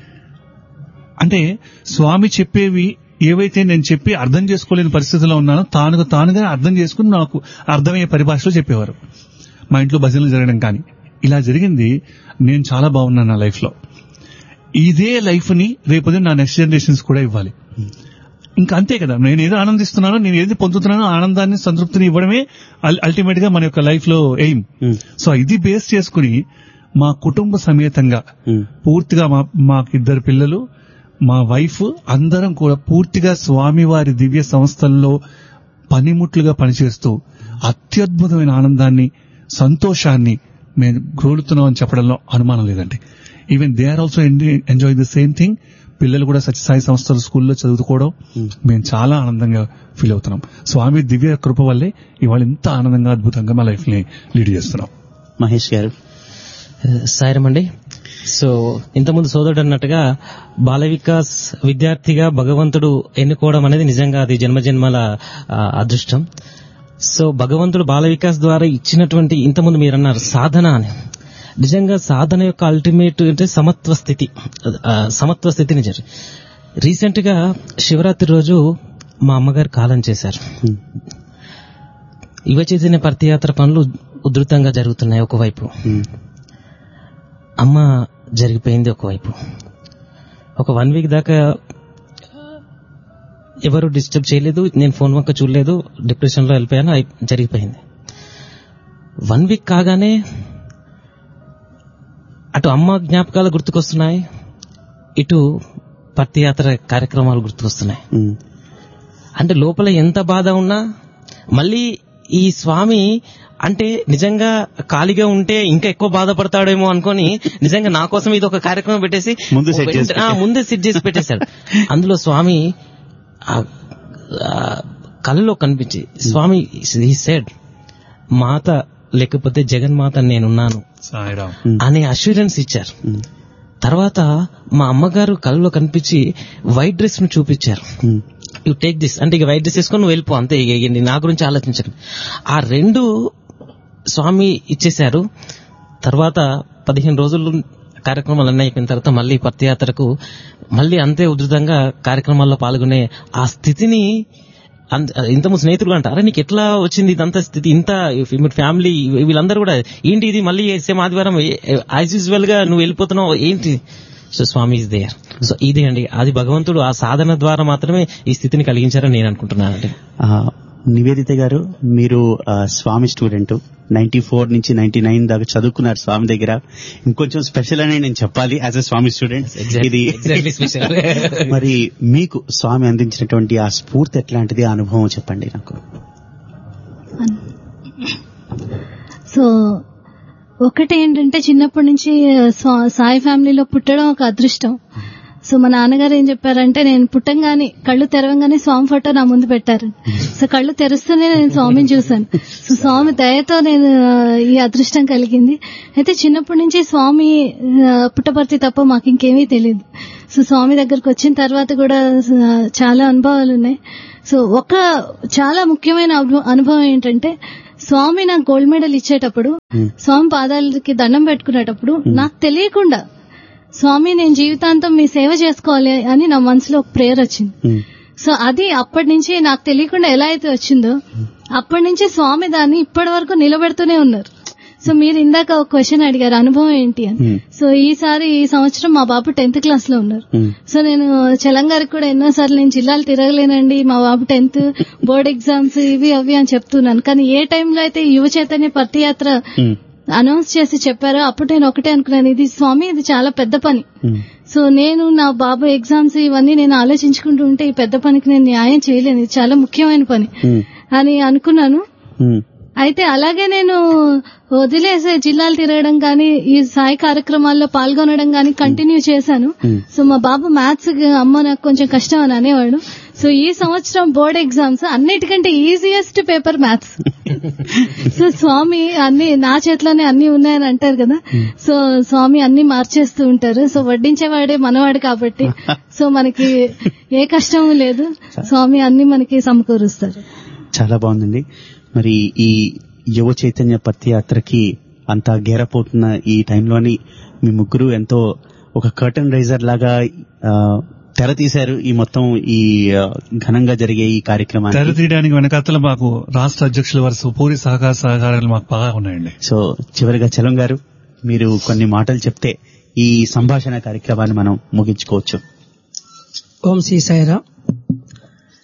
అంటే స్వామి చెప్పేవి ఏవైతే నేను చెప్పి అర్థం చేసుకోలేని పరిస్థితిలో ఉన్నానో తానుగా తానుగా అర్థం చేసుకుని నాకు అర్థమయ్యే పరిభాషలో చెప్పేవారు. మా ఇంట్లో భజనలు జరగడం కానీ ఇలా జరిగింది. నేను చాలా బాగున్నాను నా లైఫ్ లో. ఇదే లైఫ్ ని రేపు నా నెక్స్ట్ జనరేషన్స్ కూడా ఇవ్వాలి. ఇంకా అంతే కదా, నేను ఏదో ఆనందిస్తున్నానో, నేను ఏది పొందుతున్నానో ఆనందాన్ని సంతృప్తిని ఇవ్వడమే అల్టిమేట్ గా మన యొక్క లైఫ్ లో ఎయిమ్. సో ఇది బేస్ చేసుకుని మా కుటుంబ సమేతంగా పూర్తిగా మా మాకు ఇద్దరు పిల్లలు, మా వైఫ్, అందరం కూడా పూర్తిగా స్వామివారి దివ్య సంస్థల్లో పనిముట్లుగా పనిచేస్తూ అత్యద్భుతమైన ఆనందాన్ని, సంతోషాన్ని మేము గ్రోలుతున్నాం అని చెప్పడంలో అనుమానం లేదండి. Even they are also enjoy the same thing. పిల్లలు కూడా సత్యసాయి సంస్థల స్కూల్లో చదువుకోవడం మేము చాలా ఆనందంగా ఫీల్ అవుతున్నాం. స్వామి దివ్య కృప వల్లే ఇవాళ ఇంత ఆనందంగా, అద్భుతంగా మా లైఫ్ ని లీడ్ చేస్తున్నాం. మహేష్ గారు. సాయరమండి. సో ఇంతకుముందు సోదరుడు అన్నట్టుగా బాల వికాస్ విద్యార్థిగా భగవంతుడు ఎన్నుకోవడం అనేది నిజంగా అది జన్మజన్మల అదృష్టం. సో భగవంతుడు బాల వికాస్ ద్వారా ఇచ్చినటువంటి, ఇంతకుముందు మీరు అన్నారు సాధన అని, నిజంగా సాధన యొక్క అల్టిమేట్ అంటే సమత్వ స్థితి. సమత్వ స్థితిని జరి రీసెంట్ గా శివరాత్రి రోజు మా అమ్మగారు కాలం చేశారు. యువ చైతన్య పర్తియాత్ర పనులు ఉధృతంగా జరుగుతున్నాయి ఒకవైపు, అమ్మ జరిగిపోయింది ఒకవైపు. ఒక వన్ వీక్ దాకా ఎవరు డిస్టర్బ్ చేయలేదు, నేను ఫోన్ వంక చూడలేదు, డిప్రెషన్ లో వెళ్ళిపోయాను, జరిగిపోయింది. వన్ వీక్ కాగానే అటు అమ్మ జ్ఞాపకాలు గుర్తుకొస్తున్నాయి, ఇటు పర్తియాత్ర కార్యక్రమాలు గుర్తుకొస్తున్నాయి. అంటే లోపల ఎంత బాధ ఉన్నా మళ్ళీ ఈ స్వామి అంటే నిజంగా ఖాళీగా ఉంటే ఇంకా ఎక్కువ బాధపడతాడేమో అనుకుని నిజంగా నా కోసం ఇది ఒక కార్యక్రమం పెట్టేసి ముందే సెట్ చేసి పెట్టేశాడు. అందులో స్వామి కళ్ళలో కనిపించి స్వామి హి సెడ్, మాత లేకపోతే జగన్మాత నేనున్నాను అనే అష్యూరెన్స్ ఇచ్చారు. తర్వాత మా అమ్మగారు కళ్ళలో కనిపించి వైట్ డ్రెస్ ను చూపించారు. యు టేక్ దిస్ అంటే ఇక వైట్ డ్రెస్ వేసుకొని నువ్వు వెళ్ళిపో అంతే, నా గురించి ఆలోచించండి. ఆ రెండు స్వామి ఇచ్చేశారు. తర్వాత పదిహేను రోజులు కార్యక్రమాలు అన్నీ అయిపోయిన తర్వాత మళ్ళీ పర్తియాత్రకు మళ్ళీ అంతే ఉధృతంగా కార్యక్రమాల్లో పాల్గొనే ఆ స్థితిని ఇంతమంది స్నేహితులు అంటారా నీకు ఎట్లా వచ్చింది ఇదంతా స్థితి, ఇంత ఫ్యామిలీ వీళ్ళందరూ కూడా ఏంటి ఇది మళ్ళీ సేమ్ ఆదివారం యాజ్ యూజువల్ గా నువ్వు వెళ్ళిపోతున్నావు ఏంటి. So Swamy is there. So ఇదే అండి, అది భగవంతుడు ఆ సాధన ద్వారా మాత్రమే ఈ స్థితిని కలిగించారని నేను అనుకుంటున్నానండి. నివేదిత గారు, మీరు స్వామి స్టూడెంట్, నైన్టీ ఫోర్ నుంచి నైన్టీ నైన్ దాకా చదువుకున్నారు స్వామి దగ్గర. ఇంకొంచెం స్పెషల్ అని నేను చెప్పాలి యాజ్ ఎ స్వామి స్టూడెంట్. ఇది మరి మీకు స్వామి అందించినటువంటి ఆ స్ఫూర్తి ఎట్లాంటిది, ఆ అనుభవం చెప్పండి నాకు. సో ఒకటి ఏంటంటే చిన్నప్పటి నుంచి సాయి ఫ్యామిలీలో పుట్టడం ఒక అదృష్టం. సో మా నాన్నగారు ఏం చెప్పారంటే నేను పుట్టంగానే కళ్ళు తెరవంగానే స్వామి ఫోటో నా ముందు పెట్టారు. సో కళ్ళు తెరుస్తూనే నేను స్వామిని చూశాను. సో స్వామి దయతో నేను ఈ అదృష్టం కలిగింది. అయితే చిన్నప్పటి నుంచి స్వామి పుట్టపర్తి తప్ప మాకు ఇంకేమీ తెలియదు. సో స్వామి దగ్గరకు వచ్చిన తర్వాత కూడా చాలా అనుభవాలు ఉన్నాయి. సో ఒక చాలా ముఖ్యమైన అనుభవం ఏంటంటే స్వామి నాకు గోల్డ్ మెడల్ ఇచ్చేటప్పుడు, స్వామి పాదాలకి దండం పెట్టుకునేటప్పుడు నాకు తెలియకుండా స్వామి నేను జీవితాంతం మీ సేవ చేసుకోవాలి అని నా మనసులో ఒక ప్రేయర్ వచ్చింది. సో అది అప్పటి నుంచి నాకు తెలియకుండా ఎలా అయితే వచ్చిందో అప్పటి నుంచి స్వామి దాన్ని ఇప్పటి వరకు నిలబెడుతూనే ఉన్నారు. సో మీరు ఇందాక ఒక క్వశ్చన్ అడిగారు అనుభవం ఏంటి అని. సో ఈసారి ఈ సంవత్సరం మా బాబు టెన్త్ క్లాస్ లో ఉన్నారు. సో నేను తెలంగాణకి కూడా ఎన్నోసార్లు నేను జిల్లాలు తిరగలేనండి, మా బాబు టెన్త్ బోర్డ్ ఎగ్జామ్స్ ఇవి అవి అని చెప్తున్నాను. కానీ ఏ టైంలో అయితే యువ చైతన్య పర్తియాత్ర అనౌన్స్ చేసి చెప్పారో అప్పుడు నేను ఒకటే అనుకున్నాను, ఇది స్వామి ఇది చాలా పెద్ద పని. సో నేను నా బాబు ఎగ్జామ్స్ ఇవన్నీ నేను ఆలోచించుకుంటూ ఉంటే ఈ పెద్ద పనికి నేను న్యాయం చేయలేను, ఇది చాలా ముఖ్యమైన పని అని అనుకున్నాను. అయితే అలాగే నేను వదిలేసే జిల్లాలు తిరగడం కానీ ఈ సాయి కార్యక్రమాల్లో పాల్గొనడం కానీ కంటిన్యూ చేశాను. సో మా బాబు మ్యాథ్స్ అమ్మ నాకు కొంచెం కష్టం అని అనేవాడు. సో ఈ సంవత్సరం బోర్డ్ ఎగ్జామ్స్ అన్నిటికంటే ఈజియెస్ట్ పేపర్ మ్యాథ్స్. సో స్వామి అన్ని నా చేతిలోనే అన్ని ఉన్నాయని అంటారు కదా. సో స్వామి అన్ని మార్చేస్తూ ఉంటారు. సో వడ్డించేవాడే మనవాడు కాబట్టి సో మనకి ఏ కష్టము లేదు, స్వామి అన్ని మనకి సమకూరుస్తారు. చాలా బాగుందండి. మరి ఈ యువ చైతన్య పత్యాత్రకి అంతా గేరపోతున్న ఈ టైంలోని మీ ముగ్గురు ఎంతో ఒక కర్టన్ రైజర్ లాగా తెర తీశారు ఈ మొత్తం ఈ ఘనంగా జరిగే ఈ కార్యక్రమాన్ని. తెర తీయడానికి వెనకాతల మాకు రాష్ట్ర అధ్యక్షుల వారి పూరి సహకార సహకారాలు మాకు బాగా ఉన్నాయండి. సో చివరిగా చలం గారు మీరు కొన్ని మాటలు చెప్తే ఈ సంభాషణ కార్యక్రమాన్ని మనం ముగించుకోవచ్చు. ఓం శ్రీ సాయిరామ్.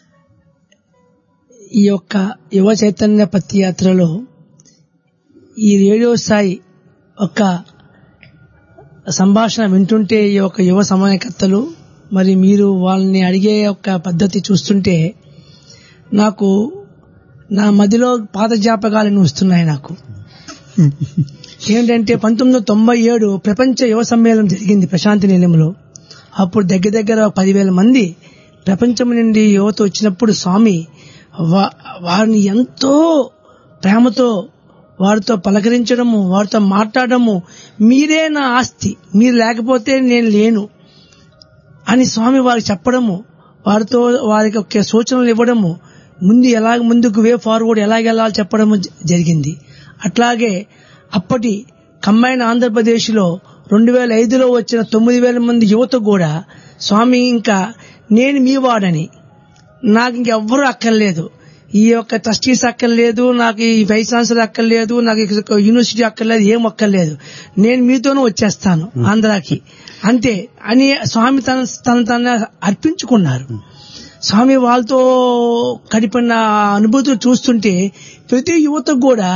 ఈ యొక్క యువ చైతన్య పత్తియాత్రలో ఈ రేడియో సాయి ఒక సంభాషణ వింటుంటే ఈ యొక్క యువ సమన్వయకర్తలు మరి మీరు వాళ్ళని అడిగే ఒక పద్ధతి చూస్తుంటే నాకు నా మదిలో పాత జ్ఞాపకాలను వస్తున్నాయి. నాకు ఏంటంటే పంతొమ్మిది వందల తొంభై ఏడు ప్రపంచ యువ సమ్మేళనం జరిగింది ప్రశాంతి నిలయంలో. అప్పుడు దగ్గర దగ్గర పదివేల మంది ప్రపంచం నుండి యువత వచ్చినప్పుడు స్వామి వారిని ఎంతో ప్రేమతో వారితో పలకరించడము, వారితో మాట్లాడము, మీరే నా ఆస్తి, మీరు లేకపోతే నేను లేను అని స్వామి వారికి చెప్పడము, వారితో వారికి ఒక సూచనలు ఇవ్వడము, ముందు ఎలాగ ముందుకు వే ఫార్వర్డ్ ఎలాగెళ్ళాలి చెప్పడము జరిగింది. అట్లాగే అప్పటి కంబైన్ ఆంధ్రప్రదేశ్ లో రెండు వేల ఐదులో వచ్చిన తొమ్మిది వేల మంది యువత కూడా స్వామి ఇంకా నేను మీ వాడని, నాకు ఇంకెవ్వరూ అక్కర్లేదు, ఈ యొక్క ట్రస్టీస్ అక్కర్లేదు, నాకు ఈ వైస్ ఛాన్సలర్ అక్కర్లేదు, నాకు యూనివర్సిటీ అక్కర్లేదు, ఏం అక్కర్లేదు, నేను మీతోనూ వచ్చేస్తాను ఆంధ్రాకి అంతే అని స్వామి తన తన తన అర్పించుకున్నారు. స్వామి వాళ్ళతో గడిపిన అనుభూతులు చూస్తుంటే ప్రతి యువతకు కూడా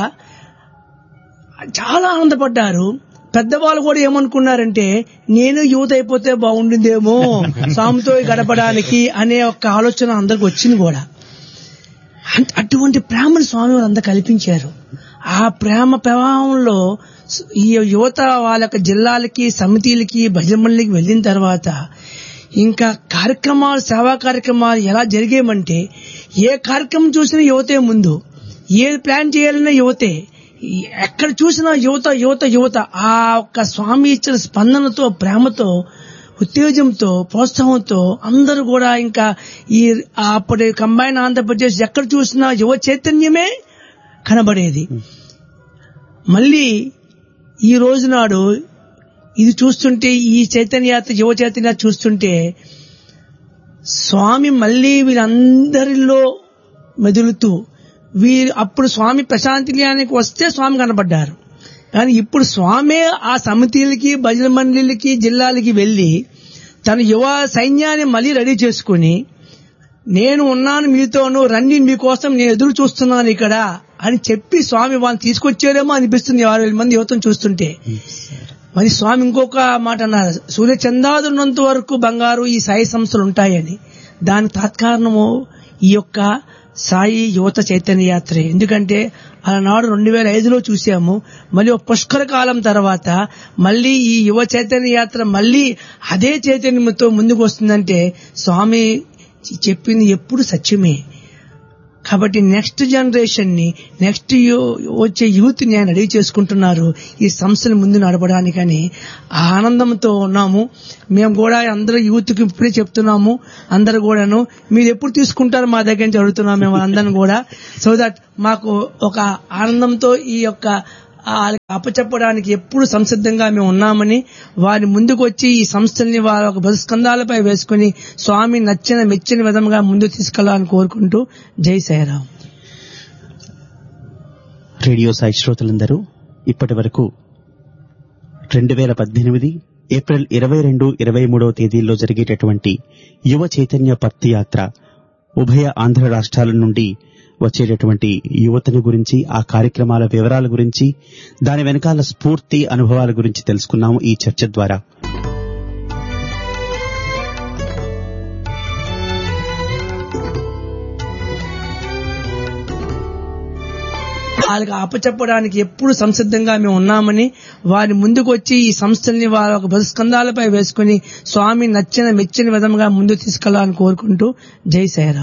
చాలా ఆనందపడ్డారు. పెద్దవాళ్ళు కూడా ఏమనుకున్నారంటే నేను యువత అయిపోతే బాగుండిందేమో స్వామితో గడపడానికి అనే ఒక ఆలోచన అందరికి వచ్చింది కూడా. అటువంటి ప్రేమను స్వామి వారు అంతా కల్పించారు. ఆ ప్రేమ ప్రవాహంలో ఈ యువత వాళ్ళ యొక్క జిల్లాలకి, సమితిలకి, భజన మండలికి వెళ్లిన తర్వాత ఇంకా కార్యక్రమాలు, సేవా కార్యక్రమాలు ఎలా జరిగేమంటే ఏ కార్యక్రమం చూసినా యువతే ముందు, ఏ ప్లాన్ చేయాలన్నా యువతే, ఎక్కడ చూసినా యువత యువత యువత. ఆ ఒక్క స్వామి ఇచ్చిన స్పందనతో, ప్రేమతో, ఉత్తేజంతో, ప్రోత్సాహంతో అందరూ కూడా ఇంకా ఈ అప్పటి కంబైన్ ఆంధ్రప్రదేశ్ ఎక్కడ చూసినా యువ చైతన్యమే కనబడేది. మళ్ళీ ఈ రోజు నాడు ఇది చూస్తుంటే, ఈ చైతన్యాత్ర యువ చైతన్య చూస్తుంటే స్వామి మళ్ళీ వీళ్ళందరిలో మెదులుతూ, వీరు అప్పుడు స్వామి ప్రశాంతి నిలయానికి వస్తే స్వామి కనబడ్డారు, కానీ ఇప్పుడు స్వామే ఆ సమితిలకి, భజన మండలికి, జిల్లాలకి వెళ్లి తన యువ సైన్యాన్ని మళ్ళీ రెడీ చేసుకుని నేను ఉన్నాను మీతోను, రండి మీకోసం నేను ఎదురు చూస్తున్నాను ఇక్కడ అని చెప్పి స్వామి వాళ్ళని తీసుకొచ్చారేమో అనిపిస్తుంది ఆరు వేల మంది యువతను చూస్తుంటే. మరి స్వామి ఇంకొక మాట అన్నారు, సూర్య చందాదున్నంత వరకు బంగారు ఈ సాయి సంస్థలు ఉంటాయని. దాని తాత్కారణము ఈ యొక్క సాయి యువత చైతన్య యాత్రే. ఎందుకంటే ఆనాడు రెండు వేల ఐదులో చూసాము, మళ్ళీ ఒక పుష్కర కాలం తర్వాత మళ్ళీ ఈ యువ చైతన్య యాత్ర మళ్ళీ అదే చైతన్యంతో ముందుకు వస్తుందంటే స్వామి చెప్పింది ఎప్పుడు సత్యమే. కాబట్టి నెక్స్ట్ జనరేషన్ ని, నెక్స్ట్ వచ్చే యూత్ ని ఆయన రెడీ చేసుకుంటున్నారు ఈ సంస్థను ముందు నడపడానికని. ఆ ఆనందంతో ఉన్నాము మేము కూడా. అందరూ యూత్ కి ఇప్పుడే చెప్తున్నాము, అందరు కూడాను మీరు ఎప్పుడు తీసుకుంటారు మా దగ్గర నుంచి అడుగుతున్నాము మేము అందరం కూడా. సో దట్ మాకు ఒక ఆనందంతో ఈ యొక్క అప్పచెప్పడానికి ఎప్పుడు సంసిద్ధంగా మేము ఉన్నామని, వారి ముందుకు వచ్చి ఈ సంస్థల్ని వారి ఒక బతుస్కంధాలపై వేసుకుని స్వామి నచ్చిన మెచ్చిన విధంగా ముందుకు తీసుకెళ్లాలని కోరుకుంటూ జై సాయిరాం. రేడియో సాయి శ్రోతలందరూ ఇప్పటి వరకు రెండు వేల పద్దెనిమిది ఏప్రిల్ ఇరవై రెండు ఇరవై మూడవ తేదీల్లో జరిగేటటువంటి యువ చైతన్య పత్తి యాత్ర, ఉభయ ఆంధ్ర రాష్ట్రాల నుండి వచ్చేటటువంటి యువతను గురించి, ఆ కార్యక్రమాల వివరాల గురించి, దాని వెనకాల స్ఫూర్తి అనుభవాల గురించి తెలుసుకున్నాము ఈ చర్చ ద్వారా. వాళ్ళకి అప్పచెప్పడానికి ఎప్పుడు సంసిద్ధంగా మేము ఉన్నామని, వారి ముందుకు వచ్చి ఈ సంస్థల్ని వారి ఒక బతుస్కంధాలపై వేసుకుని స్వామి నచ్చిన మెచ్చిన విధంగా ముందుకు తీసుకెళ్లాలని కోరుకుంటూ జై సాయిరాం.